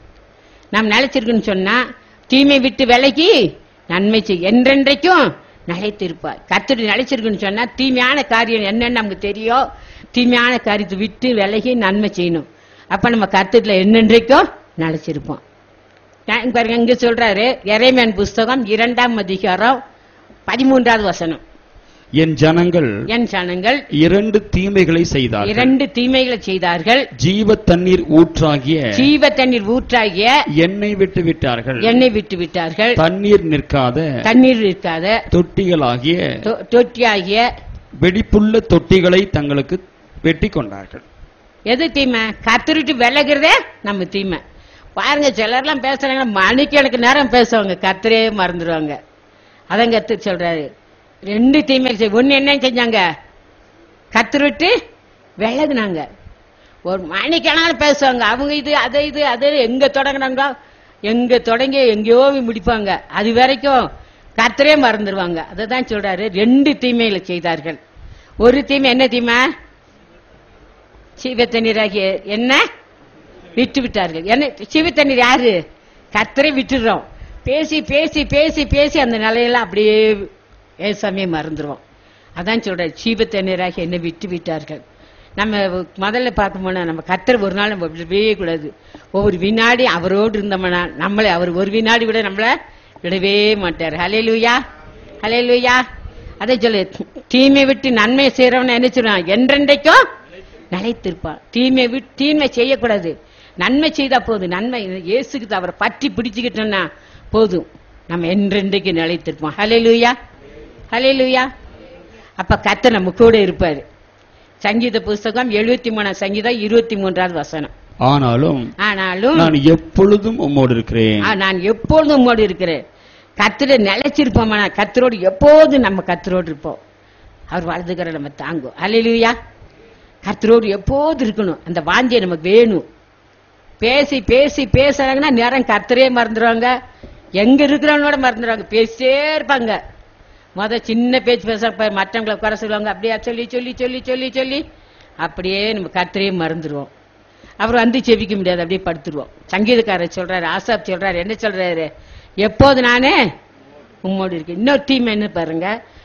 நாம் நிலைச்சிருக்கணும் சொன்னா தீமை விட்டு விலகி நன்மை செய், என்றென்றைக்கும் நிலைத்திருப்பார். கர்த்தருடன் நிலைச்சிருக்குன்னு சொன்னா தீமையான காரியம் என்னன்னு நமக்கு தெரியும். தீமையான காரியத்தை விட்டு விலகி நன்மை செய்யணும். அப்ப நம்ம கர்த்தருல என்னென்றைக்கும் நிலைச்சிருப்போம். பாருங்க, இங்க சொல்றாரு எரேமியாவின் புஸ்தகம் இரண்டாம் அதிகாரம் பதிமூன்றாவது வசனம். என் ஜனங்கள் என் ஜனங்கள் இரண்டு தீமைகளை செய்தார்கள். இரண்டு தீமைகளை செய்தார்கள். ஜீவ தண்ணீர் ஊற்றாகிய ஜீவ தண்ணீர் ஊற்றாகிய எண்ணெய் விட்டு விட்டார்கள். எண்ணெய் விட்டு விட்டார்கள். தண்ணீர் நிற்காத தண்ணீர் இருக்காத தொட்டிகளாகிய தொ- தொட்டியாகிய வெடிப்புள்ள தொட்டிகளை தங்களுக்கு வெட்டி கொண்டார்கள். எது தீமை? கத்திரிட்டு விலகிறதே நம்ம தீமை. பாருங்க, சிலர்லாம் பேசுறாங்க, மணிக்கணக்கு நேரம் பேசுவாங்க, கத்திரே மறந்துடுவாங்க. அதான் கத்து சொல்றாரு, ரெண்டு தீமை செய். ஒண்ணு என்ன செஞ்சாங்க? கத்திரி விட்டு விலகுனாங்க. ஒரு மணிக்கணக்கான பேசுவாங்க, அவங்க இது அதை இது அது எங்க தொடங்கினாங்க, எங்க தொடங்கி எங்கேயோ முடிப்பாங்க. அது வரைக்கும் கர்த்தரே மறந்துடுவாங்க. அததான் சொல்றாரு, ரெண்டு தீமைகளை செய்தார்கள். ஒரு தீமை என்ன தீமை? சீவ தண்ணீராகிய என்ன விட்டு விட்டார்கள். என்ன சீவ தண்ணீர்? யாரு? கர்த்தரை விட்டுடுறோம். பேசி பேசி பேசி பேசி அந்த நிலையெல்லாம் அப்படியே ஏசாமே மறந்துடுவோம். அதான் சொல்றாரு, சீவ தண்ணீராகிய என்ன விட்டு விட்டார்கள். நம்ம முதல்ல பார்க்கணும்னா நம்ம கர்த்தர் ஒரு நாள் நம்ம விடவே கூடாது. ஒவ்வொரு வினாடி அவரோடு இருந்தோம்னா நம்மளை அவர் ஒரு வினாடி கூட நம்மளை விடவே மாட்டார். ஹல்லேலூயா, ஹல்லேலூயா. அதை சொல்லு, தீமை விட்டு நன்மை செய்யறவன என்ன சொல்றான்? என்றென்றைக்கும் நிலைத்திருப்பான். தீமை விட்டு தீமை செய்யக்கூடாது, நன்மை செய்தா போதும். நன்மை இயேசுக்கு அவரை பற்றி பிடிச்சுக்கிட்டோம்னா போதும், நம்ம என்றென்றைக்கு நிலைத்திருப்போம். ஹல்லேலூயா, ஹல்லேலூயா. அப்ப கர்த்தர் நம்ம கூட இருப்பாரு. சங்கீத புஸ்தகம் எழுபத்தி மூணாம் சங்கீதம் இருபத்தி மூன்றாவது வசனம். ஆனாலும் ஆனாலும் நான் எப்பொழுதும் உம்மோடு இருக்கிறேன். நான் எப்பொழுதும் உம்மோடு இருக்கிறேன். கர்த்தரை நிலைச்சிருப்போம். கர்த்தரோடு எப்போதும் நம்ம கர்த்தரோடு இருப்போம். அவர் வலதுகர நம்ம தாங்கும். அல்லேலூயா. கர்த்தரோடு எப்போது இருக்கணும், அந்த வாஞ்சியை நமக்கு வேணும். பேசி பேசி பேசுறாங்கன்னா நேரம் கர்த்தரே மறந்துடுவாங்க, எங்க இருக்கிறவனோட மறந்துடுவாங்க. பேசிட்டே இருப்பாங்க. முத சின்ன பேச்சு பேச மற்றவங்களை குறை சொல்லுவாங்க. அப்படியே சொல்லி சொல்லி சொல்லி சொல்லி சொல்லி அப்படியே நம்ம கர்த்தரையே மறந்துடுவோம். அவர் வந்து செவிக்க முடியாது, அப்படியே படுத்துருவோம். சங்கீதக்காரர் சொல்றாரு, ஆசாப் சொல்றாரு, என்ன சொல்றாரு? எப்போது நானே உம்மோடு இருக்கேன். இன்னொரு தீமை என்ன பாருங்க,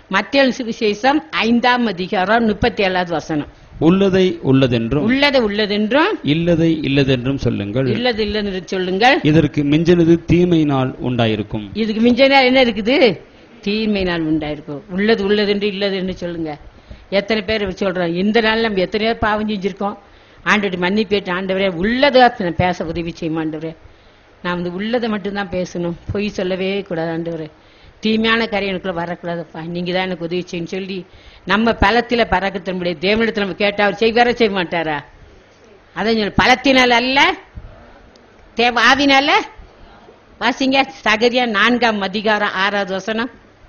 மத்தேயு சுவிசேஷம் ஐந்தாம் அதிகாரம் முப்பத்தி ஏழாவது வசனம். உள்ளதை உள்ளதென்றும் உள்ளது உள்ளதென்றும் இல்லதை இல்லதென்றும் சொல்லுங்கள். இல்லது இல்லது சொல்லுங்கள். இதற்கு மிஞ்சினது தீமையினால் உண்டாயிருக்கும். இதுக்கு மிஞ்சினா என்ன இருக்குது? தீமையினால் உண்டாயிருக்கும். உள்ளது உள்ளதென்று இல்லது என்று சொல்லுங்க. எத்தனை பேர் சொல்றோம்? இந்த நாள் நம்ம எத்தனை பேர் பாவம் செஞ்சிருக்கோம். ஆண்டவரை மன்னிப்பேற்று ஆண்டவரே உள்ளதை நான் பேச உதவி செய்யும் ஆண்டவரே. நான் வந்து உள்ளதை மட்டும்தான் பேசணும், பொய் சொல்லவே கூடாது ஆண்டவரே. தீமையான காரியம் எனக்குள்ள வரக்கூடாதுப்பா, நீங்க தான் எனக்கு உதவி செய்யன்னு சொல்லி நம்ம பலத்தில பறக்கத்த முடியாது. தேவனிடத்துல நம்ம கேட்டா அவர் செய்வார செய்ய மாட்டாரா? அதான் சொல்லு, பலத்தினால் அல்ல தேவ ஆவினால. வாசிங்க சகரியா நான்காம் அதிகாரம் ஆறாவது வசனம்.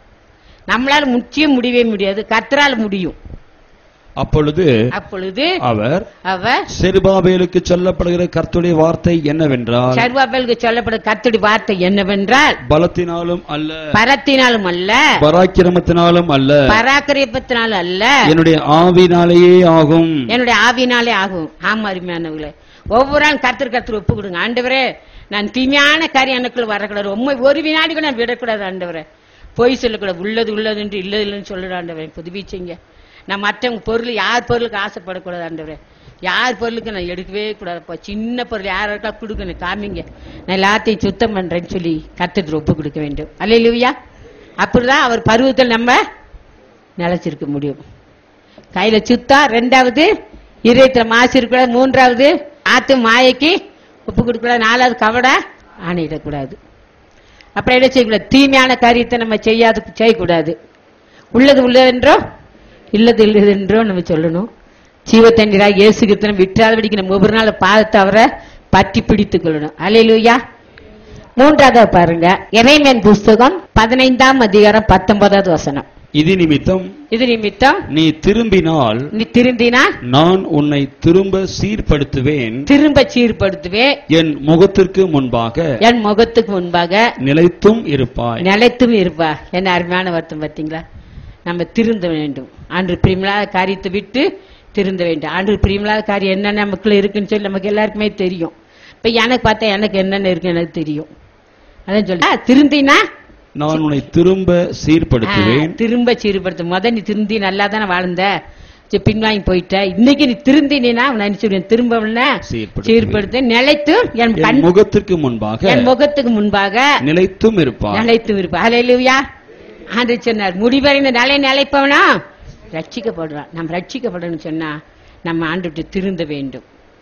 நம்மளால முற்றியும் முடியவே முடியாது, கர்த்தரால் முடியும். அப்பொழுது அப்பொழுது அவர் அவர் செருபாபேலுக்கு சொல்லப்படுகிற கர்த்தருடைய வார்த்தை என்னவென்றால் செருபாபேலுக்கு சொல்லப்படுகிற கர்த்தருடைய வார்த்தை என்னவென்றால் பலத்தினாலும் அல்ல, பலத்தினாலும் அல்ல, பராக்கிரமத்தினாலும் அல்ல, பராக்கிரமத்தினாலும் அல்ல, என்னுடைய ஆவினாலேயே ஆகும். என்னுடைய ஆவினாலே ஆகும். ஆமா அருமையானவர்களே, ஒவ்வொரு நாள் கர்த்தர் கர்த்தர் ஒப்பு கொடுங்க. ஆண்டவரே நான் தீமையான காரியம் எனக்குள்ள வரக்கூடாது, உண்மை ஒரு வினாடி கூட நான் விடக்கூடாது ஆண்டவரே. பொய் சொல்லக்கூடாது, உள்ளது உள்ளது என்று இல்லது இல்லைன்னு சொல்லிட ஆண்டவரே. புதுவி செய்யுங்க. நான் மற்றவங்க பொருள் யார் பொருளுக்கு ஆசைப்படக்கூடாது ஆண்டவரே. யார் பொருளுக்கு நான் எடுக்கவே கூடாதுப்பா. சின்ன பொருள் யாருக்கா கொடுக்கணும் காமிங்க, நான் எல்லாத்தையும் சுத்தம் பண்றேன்னு சொல்லி கர்த்தருக்கு ஒப்பு கொடுக்க வேண்டும். அல்லேலூயா. அப்படிதான் அவர் பருவத்தில் நம்ம நிலைச்சிருக்க முடியும். கையில சுத்தா, ரெண்டாவது இதயத்துல மாசு இருக்கக்கூடாது, மூன்றாவது ஆத்து மாயைக்கு ஒப்பு கொடுக்கூடாது, நாலாவது கவட ஆணையிடக்கூடாது. அப்புறம் என்ன செய்யக்கூடாது? தீமையான காரியத்தை நம்ம செய்யாது செய்யக்கூடாது. உள்ளது உள்ளதென்றோ இல்லது இல்லதென்றோ நம்ம சொல்லணும். ஜீவத்தண்ணீராக இயேசு கிறிஸ்துவை விட்டாதபடிக்கு நம்ம ஒவ்வொரு நாள் பாதத்தை அவரை பற்றி பிடித்துக் கொள்ளணும். அல்லேலூயா. மூன்றாவது பாருங்க, எரேமியா புஸ்தகம் பதினைந்தாம் அதிகாரம் பத்தொன்பதாவது வசனம். இது நிமித்தம் இது நிமித்தம் நீ திரும்பினால் நீ திருந்தினால் நான் உன்னை திரும்ப சீர்படுத்துவேன், திரும்ப சீர்படுத்துவேன், என் முகத்திற்கு முன்பாக என் முகத்துக்கு முன்பாக நிலைத்தும் இருப்பாய். நிலைத்தும் இருப்பா. என்ன அருமையான வருத்தம் பார்த்தீங்களா? நம்ம திருந்த வேண்டும். ஆண்டு பிரியமில்லாத காரியத்தை விட்டு திருந்த வேண்டும். ஆண்டு பிரியமில்லாத காரியம் என்னென்ன நமக்குள்ள இருக்குன்னு சொல்லி நமக்கு எல்லாருக்குமே தெரியும். இப்ப எனக்கு பார்த்தா எனக்கு என்னென்ன இருக்கு எனக்கு தெரியும். அதான் சொல்ல திருந்தினா நான் உன்னை திரும்ப சீர்படுத்துவேன். திரும்ப சீர்படுத்த முத நீ திருந்தி நல்லா தானே வாழ்ந்த, பின்வாங்கி போயிட்ட. இன்னைக்கு நீ திருந்தினா திரும்ப சீர்படுத்த நிலைத்து என் முகத்திற்கு முன்பாக என் முகத்துக்கு முன்பாக நிலைத்தும் இருப்பார். நிலைத்தும் இருப்பா. அல்லேலூயா. ஆண்டு சொன்னார், முடிவடைந்த நிலை நிலைப்பவனா ரட்சிக்கப்படுறான். நம்ம ரட்சிக்கப்படணும்னு சொன்னா நம்ம ஆண்டு திருந்த வேண்டும்.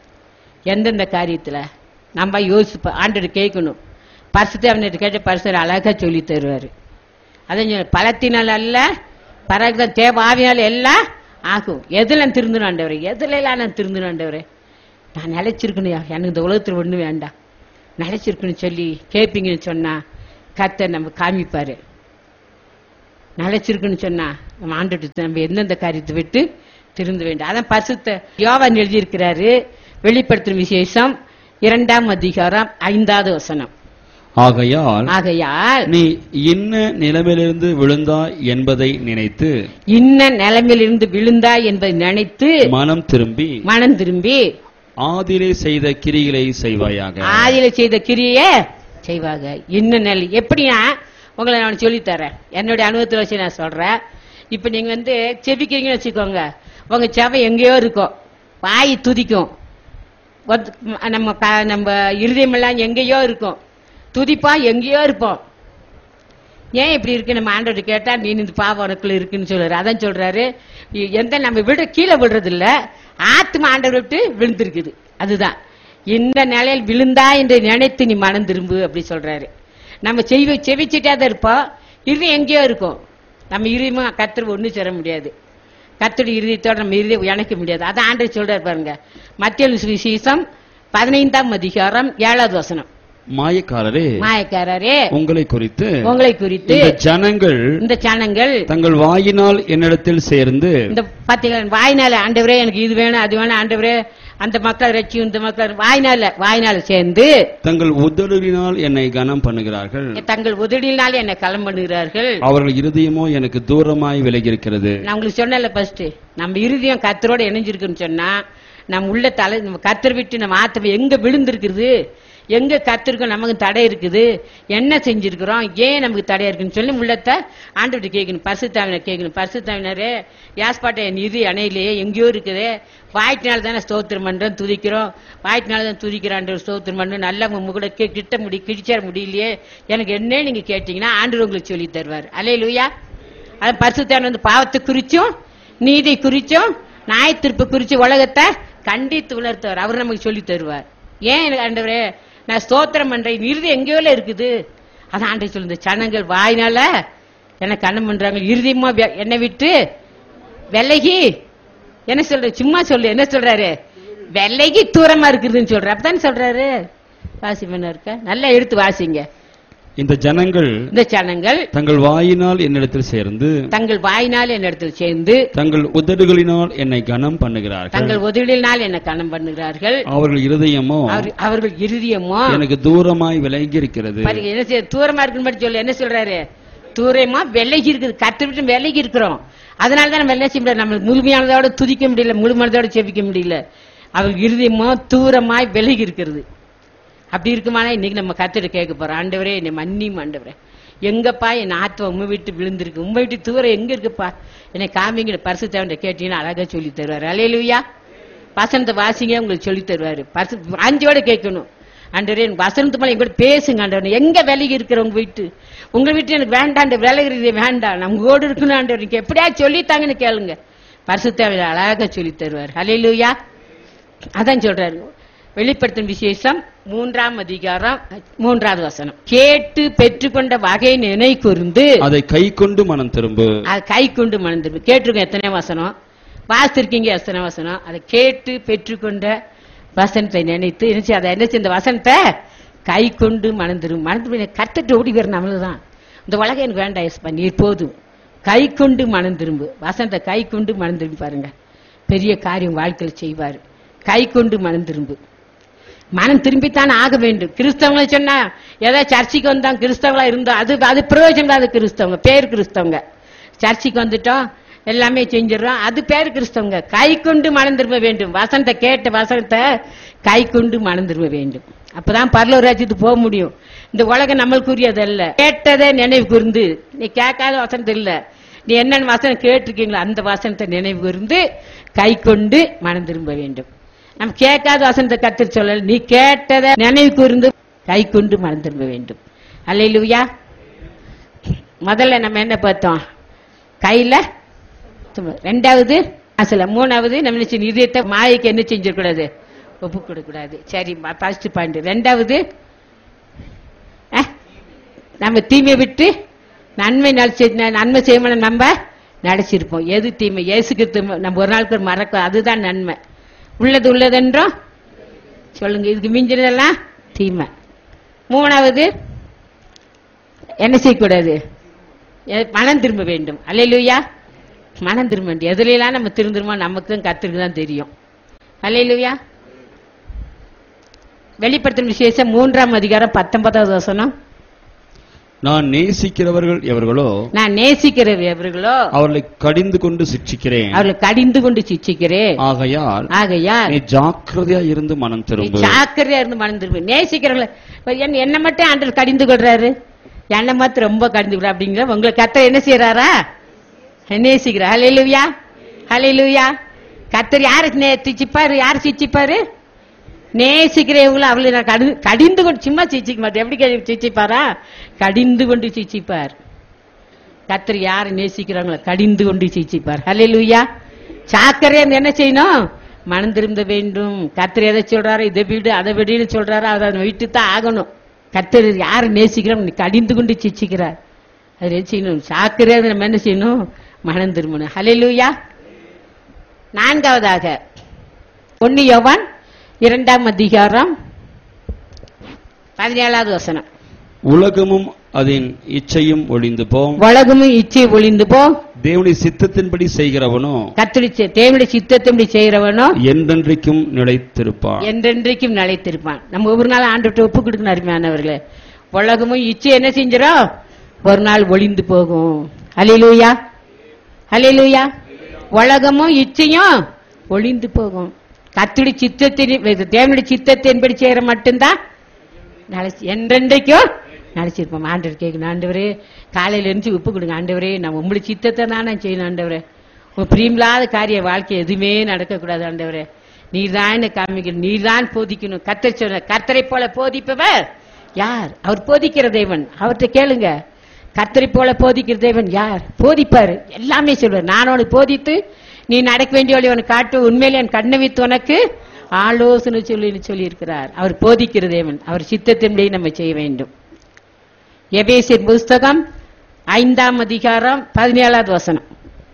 எந்தெந்த காரியத்துல நம்ம யோசிப்ப ஆண்டு கேட்கணும். பரிசுத்த அவன்கிட்ட கேட்ட பரிசுத்தர் அழகா சொல்லி தருவாரு. அதான் பலத்தினால் அல்ல, பரக தேவ ஆவினால் எல்லாம் ஆகும். எதுல நான் திருந்தணும் ஆண்டவரே, எதுல எல்லாம் நான் திருந்தணும் ஆண்டவரே. நான் நிலைச்சிருக்கணும், எனக்கு இந்த உலகத்துல ஒண்ணு வேண்டாம், நிலைச்சிருக்குன்னு சொல்லி கேட்பீங்கன்னு சொன்னா கர்த்தர் நம்ம காமிப்பாரு. நிலைச்சிருக்குன்னு சொன்னா நம்ம ஆண்டுட்டு நம்ம எந்தெந்த காரியத்தை விட்டு திருந்த வேண்டும். அதான் பரிசுத்த யோவான் எழுதியிருக்கிறாரு. வெளிப்படுத்தும் விசேஷம் இரண்டாம் அதிகாரம் ஐந்தாவது வசனம். ஆகையால் ஆகையால் நீ இன்ன நிலைமையிலிருந்து விழுந்தாய் என்பதை நினைத்து இன்ன நிலைமையிலிருந்து விழுந்தாய் என்பதை நினைத்து மனம் திரும்பி மனம் திரும்பி ஆதிலே செய்த கிரிகளை செய்வாயாக. ஆதிலே செய்த கிரியை செய்வாங்க. இன்ன நிலை எப்படின்னா உங்களை நான் சொல்லித்தரேன், என்னுடைய அனுபவத்தில் வச்சு நான் சொல்றேன். இப்ப நீங்க வந்து செபிக்கிறீங்கன்னு வச்சுக்கோங்க, உங்க செவை எங்கேயோ இருக்கும், வாய் துதிக்கும், நம்ம நம்ம இருதயமெல்லாம் எங்கேயோ இருக்கும், துதிப்பா எங்கேயோ இருப்போம். ஏன் இப்படி இருக்கு? நம்ம ஆண்டவர்கிட்ட கேட்டா நீ இந்த பாவம் உனக்குள்ள இருக்குன்னு சொல்றாரு. அதான் சொல்றாரு, எந்த நம்ம விட கீழே விடுறது இல்ல, ஆத்மா ஆண்டவர் விட்டு விழுந்திருக்குது. அதுதான் இந்த நிலையில் விழுந்தா என்று நினைத்து நீ மனம் திரும்பு அப்படி சொல்றாரு. நம்ம செவி செவிச்சுட்டே தான் இருப்போம், இருதயம் எங்கேயோ இருக்கும். நம்ம இருதயமும் கர்த்தர் ஒண்ணு சேர முடியாது, கர்த்தருடைய இருதயத்தோட நம்ம இருதயம் இணைக்க முடியாது. அதான் ஆண்டவர் சொல்றாரு பாருங்க, மத்தேயு சுவிசேஷம் பதினைந்தாம் அதிகாரம் ஏழாவது வசனம். மாயக்காரரே மாயக்காரரே உங்களை குறித்து உங்களை குறித்து இந்த ஜனங்கள் இந்த ஜனங்கள் தங்கள் வாயினால் என்னிடத்தில் சேர்ந்து இந்த பாத்தீங்களா, வாயினால ஆண்டவரே எனக்கு இது வேணும் அது வேணும் ஆண்டவரே, அந்த மக்கள் ரட்சி இந்த மக்கள் வாயினால வாயினால சேர்ந்து தங்கள் உதடுகளினால் என்னை கனம் பண்ணுகிறார்கள், தங்கள் உதடியினால் என்னை களம் பண்ணுகிறார்கள், அவர்கள் இருதயமோ எனக்கு தூரமாய் விலகி இருக்கிறது. நான் உங்களுக்கு சொன்னல ஃபர்ஸ்ட், நம்ம இருதயம் கர்த்தரோட இணைஞ்சிருக்குன்னு சொன்னா நம்ம உள்ள தலை நம்ம கர்த்தர் விட்டு நம்ம ஆத்மா எங்க விழுந்திருக்கிறது, எங்க கத்திருக்கோம், நமக்கு தடை இருக்குது, என்ன செஞ்சிருக்கிறோம், ஏன் நமக்கு தடையா இருக்குன்னு சொல்லி உள்ளத்தை ஆண்டவர்கிட்ட கேட்கணும். பரிசுத்தாவினர் கேட்கணும். பரிசுத்தாவினரே, யாஸ்பாட்டை என் நிதி அணையிலேயே எங்கேயோ இருக்குது, வாய்ட்டினால தானே ஸ்தோத்திரம் பண்றோம், துதிக்கிறோம், வாய்ட்டினால தான் துதிக்கிறான் ஸ்தோத்திரம் பண்றோம், நல்ல கூட கிட்ட முடி கிழிச்சார முடியலையே, எனக்கு என்ன நீங்க கேட்டீங்கன்னா ஆண்டவர் உங்களுக்கு சொல்லி தருவார். அல்லேலூயா. அது பரிசுத்தாவினர் வந்து பாவத்தை குறிச்சும் நீதி குறிச்சும் நியாய தீர்ப்பு குறிச்சு உலகத்தை கண்டித்து உணர்த்துவார். அவர் நமக்கு சொல்லி தருவார். ஏன் எனக்கு ஆண்டவரே நான் ஸ்தோத்திரம் பண்றேன், இறுதி எங்கேயோ இருக்குது, அதான் ஆண்டவர் சொல்லுது, ஜனங்கள் வாயினால என்ன கண்ணம் பண்றாங்க, இறுதியமா என்னை விட்டு விலகி என்ன சொல்ற, சும்மா சொல்லு, என்ன சொல்றாரு, விலகி தூரமா இருக்குதுன்னு சொல்ற, அப்பதான் சொல்றாரு. வாசி பண்ண இருக்க நல்லா எடுத்து வாசிங்க. இந்த ஜனங்கள் இந்த ஜனங்கள் தங்கள் வாயினால் என்னிடத்தில் சேர்ந்து தங்கள் வாயினால் என்னிடத்தில் சேர்ந்து தங்கள் உதடுகளினால் என்னை கனம் பண்ணுகிறார்கள், தங்கள் உதடுகளினால் என்ன கனம் பண்ணுகிறார்கள், அவர்கள் இருதயமோ அவர்கள் இருதயமோ எனக்கு தூரமாய் விலகி இருக்கிறது. என்ன செய்ய, தூரமா இருக்குன்னு சொல்லி என்ன சொல்றாரு, தூரமா விலகி இருக்குது, கத்து விட்டு விலகி இருக்கிறோம். அதனாலதான் நம்ம என்ன செய்ய முடியாது, நம்ம முழுமையானதோட துதிக்க முடியல, முழுமையானதோட செபிக்க முடியல. அவர் இருதயமோ தூரமாய் விலகி இருக்கிறது. அப்படி இருக்குமானா இன்னைக்கு நம்ம கத்திட்டு கேட்க போறோம், ஆண்டவரே என்னை மன்னியும் ஆண்டவரே, எங்கப்பா என் ஆத்மா உண்மை விட்டு விழுந்திருக்கு, உண்மை விட்டு தூரம் எங்க இருக்குப்பா, என்னை காமிங்கிற பரிசுத்தவன்ட்ட கேட்டீங்கன்னா அழகா சொல்லி தருவாரு. அல்லேலூயா. வசனத்தை வாசிங்க, உங்களுக்கு சொல்லி தருவாரு. பரிசு வாஞ்சியோட கேட்கணும், ஆண்டவரே வசனத்து மேல எங்கூட பேசுங்க ஆண்டவரே, எங்க விலகி இருக்கிற உங்க வீட்டு உங்க வீட்டு எனக்கு வேண்டாம், விலகிறது வேண்டாம், நம்ம ஓடு இருக்கணும் ஆண்டவர், நீங்க எப்படியா சொல்லித்தாங்கன்னு கேளுங்க, பரிசுத்தவன் அழகா சொல்லி தருவார். அல்லேலூயா. அதான் சொல்றாரு வெளிப்படுத்தும் விசேஷம் மூன்றாம் அதிகாரம் மூன்றாவது வசனம், கேட்டு பெற்றுக்கொண்ட வகை நினை கூர்ந்து அதை கை கொண்டு மனம் திரும்பு. அதை கை கொண்டு மனம் திரும்பு. கேட்டிருக்கோம் எத்தனை வசனம் வாசித்திருக்கீங்க, எத்தனை வசனம். அதை கேட்டு பெற்றுக்கொண்ட வசனத்தை நினைத்து என்ன அதை என்ன இந்த வசனத்தை கை கொண்டு மனம் திரும்பு. மனம் திரும்ப கத்துட்டு ஓடி வர நம்மளுதான், இந்த உலகம் எனக்கு வேண்டாம் எஸ்பா, நீர் போதும், கை கொண்டு மனம் திரும்பு. வசனத்தை கை கொண்டு மனம் திரும்பி பாருங்க, பெரிய காரியம் வாழ்க்கையில் செய்வாரு. கை கொண்டு மனம் திரும்பு. மனம் திரும்பித்தான் ஆக வேண்டும். கிறிஸ்தவங்களை சொன்னா ஏதாவது சர்ச்சைக்கு வந்தாங்க கிறிஸ்தவங்களா இருந்தோம், அது அது பிரயோஜனம், அது கிறிஸ்தவங்க பேர் கிறிஸ்தவங்க. சர்ச்சைக்கு வந்துட்டோம் எல்லாமே செஞ்சிடறோம், அது பேர் கிறிஸ்தவங்க. கை கொண்டு மனம் திரும்ப வேண்டும். வசனத்தை கேட்ட வசனத்தை கை கொண்டு மனம் திரும்ப வேண்டும். அப்பதான் பரலோக ராஜ்யத்துக்கு போக முடியும். இந்த உலகம் நம்மளுக்குரியது அல்ல, கேட்டதே நினைவு கூர்ந்து. நீ கேட்காத வசனத்தை இல்ல, நீ என்னென்ன வசனம் கேட்டிருக்கீங்களோ அந்த வசனத்தை நினைவு கூர்ந்து கை கொண்டு மனம் திரும்ப வேண்டும். நம்ம கேட்காத வசனத்தை கத்து சொல்லல, நீ கேட்டதை நினைவு கூர்ந்து கை கொண்டு மனம் திரும்ப வேண்டும். அல்லேலூயா. முதல்ல நம்ம என்ன பார்த்தோம், கையில. ரெண்டாவது அசல. மூணாவது நம்ம இதயத்தை மாயைக்கு என்ன செஞ்சிடக்கூடாது, ஒப்பு கொடுக்கூடாது. சரி, ஃபர்ஸ்ட் பாயிண்ட். ரெண்டாவது நம்ம தீமை விட்டு நன்மை நன்மை செய்யணும், நம்ம நடிச்சிருப்போம். எது தீமை, இயேசுக்கு நம்ம ஒரு நாளுக்கு மறக்க, அதுதான் நன்மை. உள்ளது உள்ளதென்றோம் சொல்லுங்க, இதுக்கு மிஞ்சினதெல்லாம் தீமை. மூணாவது என்ன செய்யக்கூடாது, மனம் திரும்ப வேண்டும். அல்லேலூயா. மனம் திரும்ப வேண்டும். எதுலாம் நம்ம திருந்துருமோ நமக்கும் கத்திற்கு தான் தெரியும். அல்லேலூயா. வெளிப்படுத்தும் விசேஷம் மூன்றாம் அதிகாரம் பத்தொன்பதாவது வசனம், நான் நேசிக்கிறவர்கள் எவர்களோ நான் நேசிக்கிறவர் எவர்களோ அவர்களை கடிந்து கொண்டு சிட்சிக்கிறேன், அவர்களை கடிந்து கொண்டு சிட்சிக்கிறேன். ஆகையால் ஆகையால் நீ ஜாக்கிரதையா இருந்து மனம் திரும்பு. ஜாக்கிரதையா இருந்து மனம் திரும்பு. நேசிக்கிறவங்களை என்ன மட்டும் ஆண்டவர் கடிந்து கொள்றாரு, என்ன மாத்திரம் ரொம்ப கடிந்து கொள்ற அப்படிங்கிற உங்களை கர்த்தர் என்ன செய்யறாரா, நேசிக்கிறார். ஹல்லேலூயா. ஹல்லேலூயா. கர்த்தர் யாரு சிச்சிப்பாரு, யாரு சிச்சிப்பாரு, நேசிக்கிறவங்களும் அவளை நான் கடிந்து கொண்டு, சும்மா சிச்சிக்க மாட்டேன், எப்படி சிச்சிப்பாரா, கடிந்து கொண்டு சிச்சிப்பார். கர்த்தர் யாரை நேசிக்கிறாங்களோ கடிந்து கொண்டு சிச்சிப்பார். ஹல்லேலூயா. சாக்கரையா என்ன செய்யணும், மனம் திரும்ப வேண்டும். கர்த்தர் எதை சொல்றாரு, இதை வீடு அதை வீடுன்னு சொல்றாரு, அதை விட்டு தான் ஆகணும். கர்த்தர் யாரை நேசிக்கிறோம் கடிந்து கொண்டு சிச்சிக்கிறார், அது என்ன செய்யணும், சாக்கரையா நம்ம என்ன செய்யணும், மனம் திரும்பணும். ஹல்லேலூயா. நான்காவதாக ஒன்னு யோவான் இரண்டாம் அதிகாரம் பதினேழாவது வசனம், உலகமும் அதன் இச்சையும் ஒளிந்து போம், உலகமும் இச்சை ஒளிந்து போ, தேவனுடைய சித்தத்தின்படி செய்கிறவனோ கர்த்தருடைய தேவனுடைய சித்தத்தின்படி செய்கிறவனோ என்றென்றைக்கும் நிலைத்திருப்பான். என்றென்றைக்கும் நிலைத்திருப்பான். நம்ம ஒவ்வொரு நாள் ஆண்டவர்கிட்ட ஒப்பு கொடுக்கணும். அருமையானவர்களே, உலகமும் இச்சை என்ன செஞ்சிடும், ஒரு நாள் ஒளிந்து போகும். அல்லேலூயா. அல்லேலூயா. உலகமும் இச்சையும் ஒளிந்து போகும். கர்த்தருடைய சித்தத்தின் தேவனுடைய சித்தத்தின்படி செய்யற மட்டும்தான் நினைச்சு என்றென்றைக்கும் நினைச்சிருப்போம். ஆண்டவர் கேட்கணும், ஆண்டவரே காலையில இருந்து உப்பு கொடுங்க ஆண்டவரே, நான் உங்களுக்கு சித்தத்தை தான் நான் செய்யணும் ஆண்டவரே, உங்க பிரியமில்லாத காரிய வாழ்க்கை எதுவுமே நடக்கக்கூடாது ஆண்டவரே, நீர் தான் காமிக்கணும், நீர் தான் போதிக்கணும். கர்த்தர் சொன்ன கர்த்தரை போல போதிப்பவர் யார்? அவர் போதிக்கிற தேவன், அவர்கிட்ட கேளுங்க. கர்த்தரை போல போதிக்கிற தேவன் யார்? போதிப்பாரு, எல்லாமே சொல்வார். நான் உனக்கு போதித்து நீ நடக்க வேண்டிய வழி உனக்கு காட்டு, உண்மையிலே என் கண்ணை வைத்து உனக்கு ஆலோசனை சொல்லி சொல்லி இருக்கிறார். அவர் போதிக்கிற தேவன், அவர் சித்தத்தின்படி நம்ம செய்ய வேண்டும். எபேசியர் புஸ்தகம் ஐந்தாம் அதிகாரம் பதினேழாவது வசனம்.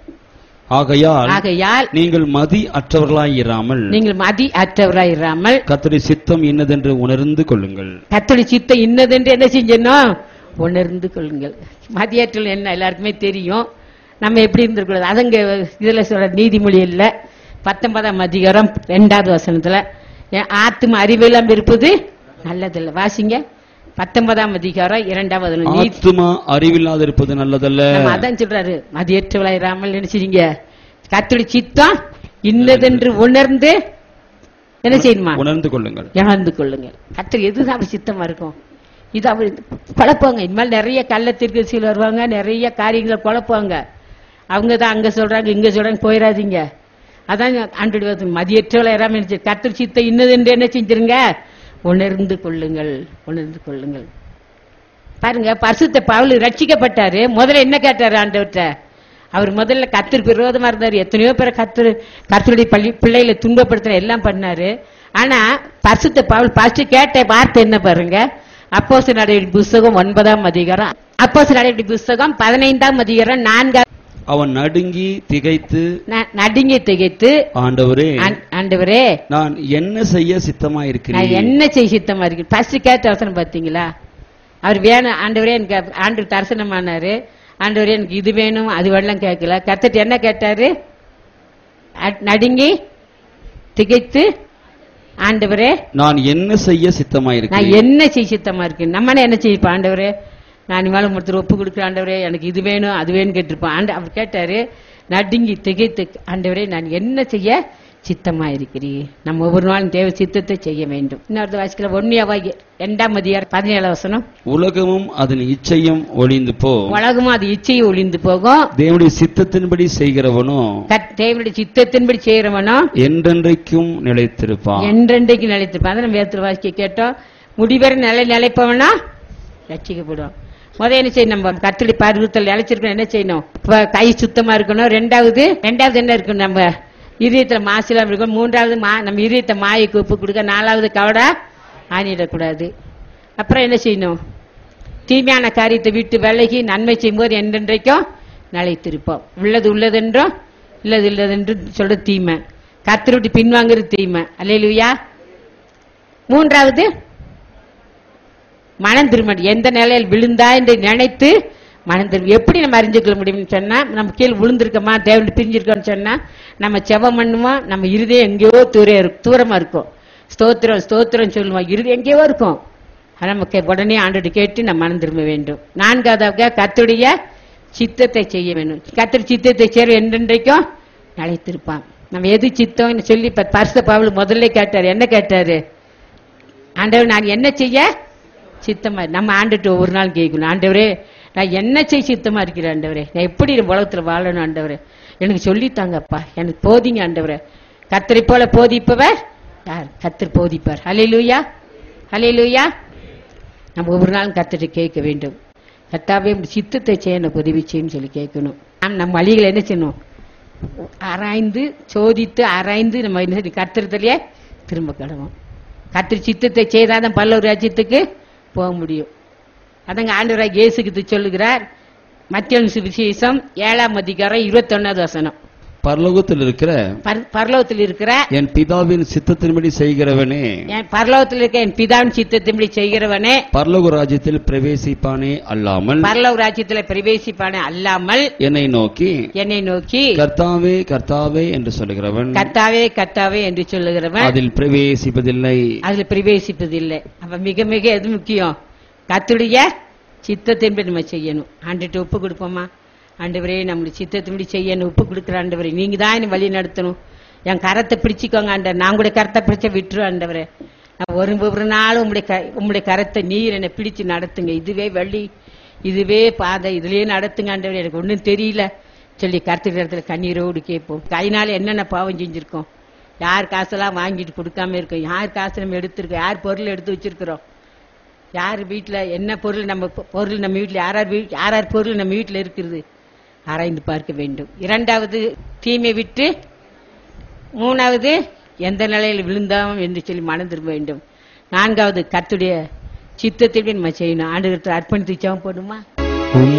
ஆகையால் ஆகையால் நீங்கள் மதி அற்றவர்களாயிராமல் நீங்கள் மதி அற்றவராயிராமல் கர்த்தருடைய சித்தம் இன்னதென்று உணர்ந்து கொள்ளுங்கள். கர்த்தருடைய சித்தம் இன்னதென்று என்ன செஞ்சணும்? உணர்ந்து கொள்ளுங்கள். மதியாற்றல் என்ன எல்லாருக்குமே தெரியும், நம்ம எப்படி இருந்திருக்கூடாது. அதங்க இதுல சொல்ற நீதிமொழி இல்ல பத்தொன்பதாம் அதிகாரம் இரண்டாவது வசனத்துல ஆத்தும அறிவெல்லாம் இருப்பது நல்லதில்லை. வாசிங்க, பத்தொன்பதாம் அதிகாரம் இரண்டாவது. ஆத்துமா அறிவில்லாத இருப்பது நல்லதல்ல. அதான் சொல்றாரு, மதியற்றவளாயிராமல் நினைச்சிருங்க, கர்த்தருடைய சித்தம் இன்னதென்று உணர்ந்து என்ன செய்யணுமா? உணர்ந்து கொள்ளுங்கள். உணர்ந்து கொள்ளுங்கள். கர்த்தர் எதுதான் அவர் சித்தமா இருக்கும், இது அவர் குழப்பாங்க. இனிமேல் நிறைய கள்ளத்திற்கு சில வருவாங்க, நிறைய காரியங்களை குழப்பாங்க. அவங்க தான் அங்க சொல்றாங்க இங்க சொல்றாங்க, போயிடாதீங்க. அதான் ஆண்டு மதியற்றவளாயிராமல் கர்த்தர் சித்தம் இன்னதென்று என்ன செஞ்சிருங்க? உணர்ந்து கொள்ளுங்கள், உணர்ந்து கொள்ளுங்கள். பாருங்க, பரிசுத்த பவுல் ரட்சிக்கப்பட்டாரு. முதல்ல என்ன கேட்டாரு ஆண்டவர்கிட்ட? அவர் முதல்ல கர்த்தருக்கு விரோதமா இருந்தாரு. எத்தனையோ பேரை கர்த்தர் கர்த்தருடைய பள்ளி பிள்ளைகளை துன்பப்படுத்துற எல்லாம் பண்ணாரு. ஆனா பரிசுத்த பவுல் ஃபர்ஸ்ட் கேட்ட வார்த்தை என்ன பாருங்க? அப்போஸ்தலர் நடவடிக்கை புஸ்தகம் ஒன்பதாம் அதிகாரம், அப்போஸ்தலர் நடவடிக்கை புஸ்தகம் பதினைந்தாம் அதிகாரம் நான்காம். அவன் நடுங்கி திகைத்து நடுங்கி திகைத்து ஆண்டவரே ஆண்டவரே நான் என்ன செய்ய சித்தமா இருக்கிறேன், நான் என்ன செய்ய சித்தமா இருக்கேன். ஃபர்ஸ்ட் கேட்ட அவசரம் பாத்தீங்களா? அவர் வேணும் ஆண்டவரே எனக்கு ஆண்டு தரிசனமானாரு, ஆண்டவரே எனக்கு இது வேணும் அது வேணும் கேட்கல. கர்த்தர் என்ன கேட்டாரு? நடுங்கி திகைத்து ஆண்டவரே நான் என்ன செய்ய சித்தமா இருக்கேன், நான் என்ன செய்ய சித்தமா இருக்கேன். நம்ம என்ன செய்யப்பா ஆண்டவரே, நான் இனிமேல் ஒருத்தர் ஒப்பு கொடுக்குற ஆண்டவரே எனக்கு இது வேணும் அது வேணும் கேட்டிருப்பான். ஆண்டு அவர் கேட்டாரு நடுங்கி திகைத்து ஆண்டவரே நான் என்ன செய்ய சித்தமா இருக்கிறீர். நம்ம ஒவ்வொரு நாளும் தேவ சித்தத்தை செய்ய வேண்டும். இன்னொரு வாசிக்கல ஒன்னியாவாகி இரண்டாம் அதிகாரம் பதினேழு வசனம். உலகமும் அதன் இச்சையும் ஒளிந்து போ, உலகமும் அது இச்சையும் ஒளிந்து போகும், தேவனுடைய சித்தத்தின்படி செய்கிறவனோ தேவனுடைய சித்தத்தின்படி செய்கிறவனோ என்றென்றைக்கும் நிலைத்திருப்பான். என்றென்றைக்கும் நிலைத்திருப்பான். அதை நம்ம வேத்துல வாசிக்க கேட்டோம். முடிவரை நிலை நிலைப்பவனா ரட்சிக்கப்படும். முதல் என்ன செய்யணும்? நம்ம கர்த்தருடைய பரிசுத்தல் நிலைச்சிருக்கணும். என்ன செய்யணும்? கை சுத்தமா இருக்கணும். ரெண்டாவது ரெண்டாவது என்ன இருக்கணும்? நம்ம இதயத்துல மாசிலாம் இருக்கணும். மூன்றாவது நம்ம இதயத்தை மாயைக்கு ஒப்பு கொடுக்க. நாலாவது கவடா ஆணிடக்கூடாது. அப்புறம் என்ன செய்யணும்? தீமையான காரியத்தை விட்டு விலகி நன்மை செய்யும்போது என்றென்றைக்கும் நிலைத்திருப்போம். உள்ளது உள்ளதென்றும் இல்லது இல்லதென்று சொல்ற தீமை, கர்த்தரை விட்டு பின்வாங்குறது தீமை. அல்லேலூயா. மூன்றாவது மனம் திரும்ப. எந்த நிலையில் விழுந்தா என்று நினைத்து மனம் திரும்ப. எப்படி நம்ம அறிஞ்சுக்கொள்ள முடியும்னு சொன்னா, நம்ம கீழே விழுந்திருக்கோமா தேவன் பிரிஞ்சிருக்கோம்னு சொன்னா நம்ம செவம் பண்ணுவோம். நம்ம இருதயம் எங்கேயோ தூர தூரமா இருக்கும். ஸ்தோத்திரம் ஸ்தோத்திரம் சொல்லுவோம், இருதயம் எங்கேயோ இருக்கும். நமக்கு உடனே ஆண்டோடு கேட்டு நம்ம மனம் திரும்ப வேண்டும். நான்காவதாக கர்த்தருடைய சித்தத்தை செய்ய வேண்டும். கர்த்தர் சித்தத்தை செய்ய என்றென்றைக்கும் நிலைத்திருப்பான். நம்ம எது சித்தம் சொல்லி பரிசுத்த பவுல் முதல்ல கேட்டாரு. என்ன கேட்டாரு? ஆண்டவர் நான் என்ன செய்ய சித்தமா. நம்ம ஆண்டுட்டு ஒவ்வொரு நாள் கேட்கணும், ஆண்டவரே நான் என்ன செய்ய சித்தமா இருக்கிறேன் ஆண்டவரே, நான் எப்படி உலகத்துல வாழணும் ஆண்டவரே, எனக்கு சொல்லித்தாங்கப்பா, எனக்கு போதிங்க ஆண்டவரே. கர்த்தரை போல போதிப்பவர் யார்? கர்த்தர் போதிப்பார். ஹல்லேலூயா ஹல்லேலூயா. நம்ம ஒவ்வொரு நாளும் கர்த்தரை கேட்க வேண்டும். கர்த்தாவே சித்தத்தை செய்ய எனக்கு உதவி செய்யும் சொல்லி கேட்கணும். நம்ம வழிகளை என்ன செய்யணும்? ஆராய்ந்து சோதித்து ஆராய்ந்து நம்ம என்ன கர்த்தரத்திலேயே திரும்ப கடவோம். கர்த்தர் சித்தத்தை செய்தாதான் பல்லவர் ராஜ்யத்துக்கு போக முடியும். அதங்க ஆண்டவராக இயேசுக்கு சொல்லுகிறார். மத்தேயு சுவிசேஷம் ஏழாம் அதிகாரம் இருபத்தி ஒன்னாவது வசனம். பரலோகத்தில் இருக்கிற பரலோகத்தில் இருக்கிற என் பிதாவின் சித்தத்தின்படி செய்கிறவனே, என் பரலோகத்தில் இருக்க என் பிதாவின் சித்தத்தின்படி செய்கிறவனே பரலோக ராஜ்யத்தில் பிரவேசிப்பானே அல்லாமல் பரலோக ராஜ்யத்தில் பிரவேசிப்பானே அல்லாமல் என்னை நோக்கி என்னை நோக்கி கர்த்தாவே கர்த்தாவே என்று சொல்லுகிறவன் கர்த்தாவே கர்த்தாவே என்று சொல்லுகிறவன் அதில் பிரவேசிப்பதில்லை அதில் பிரவேசிப்பதில்லை. அப்ப மிக மிக எது முக்கியம்? கர்த்தருடைய சித்தத்தின்படி நம்ம செய்யணும். ஆண்டுட்டு ஒப்பு கொடுப்போமா? ஆண்டவரே நம்மளுடைய சித்தத்தின்படி செய்யணும் ஒப்பு கொடுக்குற ஆண்டவரே, நீங்க தான் என்ன வழி நடத்தணும். என் கரத்தை பிடிச்சிக்கோங்க ஆண்டவர். நான் கூட கரத்தை பிடிச்ச விட்டுரு ஆண்டவரே. நான் ஒரு ஒரு நாளும் உங்களுடைய க உங்களுடைய கரத்தை நீர் என்னை பிடிச்சு நடத்துங்க, இதுவே வழி, இதுவே பாதை, இதுலயே நடத்துங்க ஆண்டவரே, எனக்கு ஒன்றும் தெரியல சொல்லி கருத்துக்கிற இடத்துல கண்ணீரோடு கேட்போம். கையினால என்னென்ன பாவம் செஞ்சிருக்கோம், யார் காசெல்லாம் வாங்கிட்டு கொடுக்காம இருக்கோம், யார் காசு நம்ம எடுத்திருக்கோம், யார் பொருள் எடுத்து வச்சிருக்கிறோம், யார் வீட்டுல என்ன பொருள், நம்ம பொருள் நம்ம வீட்டுல யார் யார் வீ- யார் யார் பொருள் நம்ம வீட்டுல இருக்கிறது ஆராய்ந்து பார்க்க வேண்டும். இரண்டாவது தீமை விட்டு, மூணாவது எந்த நிலையில் விழுந்தோம் என்று சொல்லி மனம் திரும்ப வேண்டும். நான்காவது கர்த்தருடைய சித்தத்தை நம்ம செய்யணும். ஆண்டவரத்தில் அர்ப்பணித்து ஜெபம் போடுமா. உம்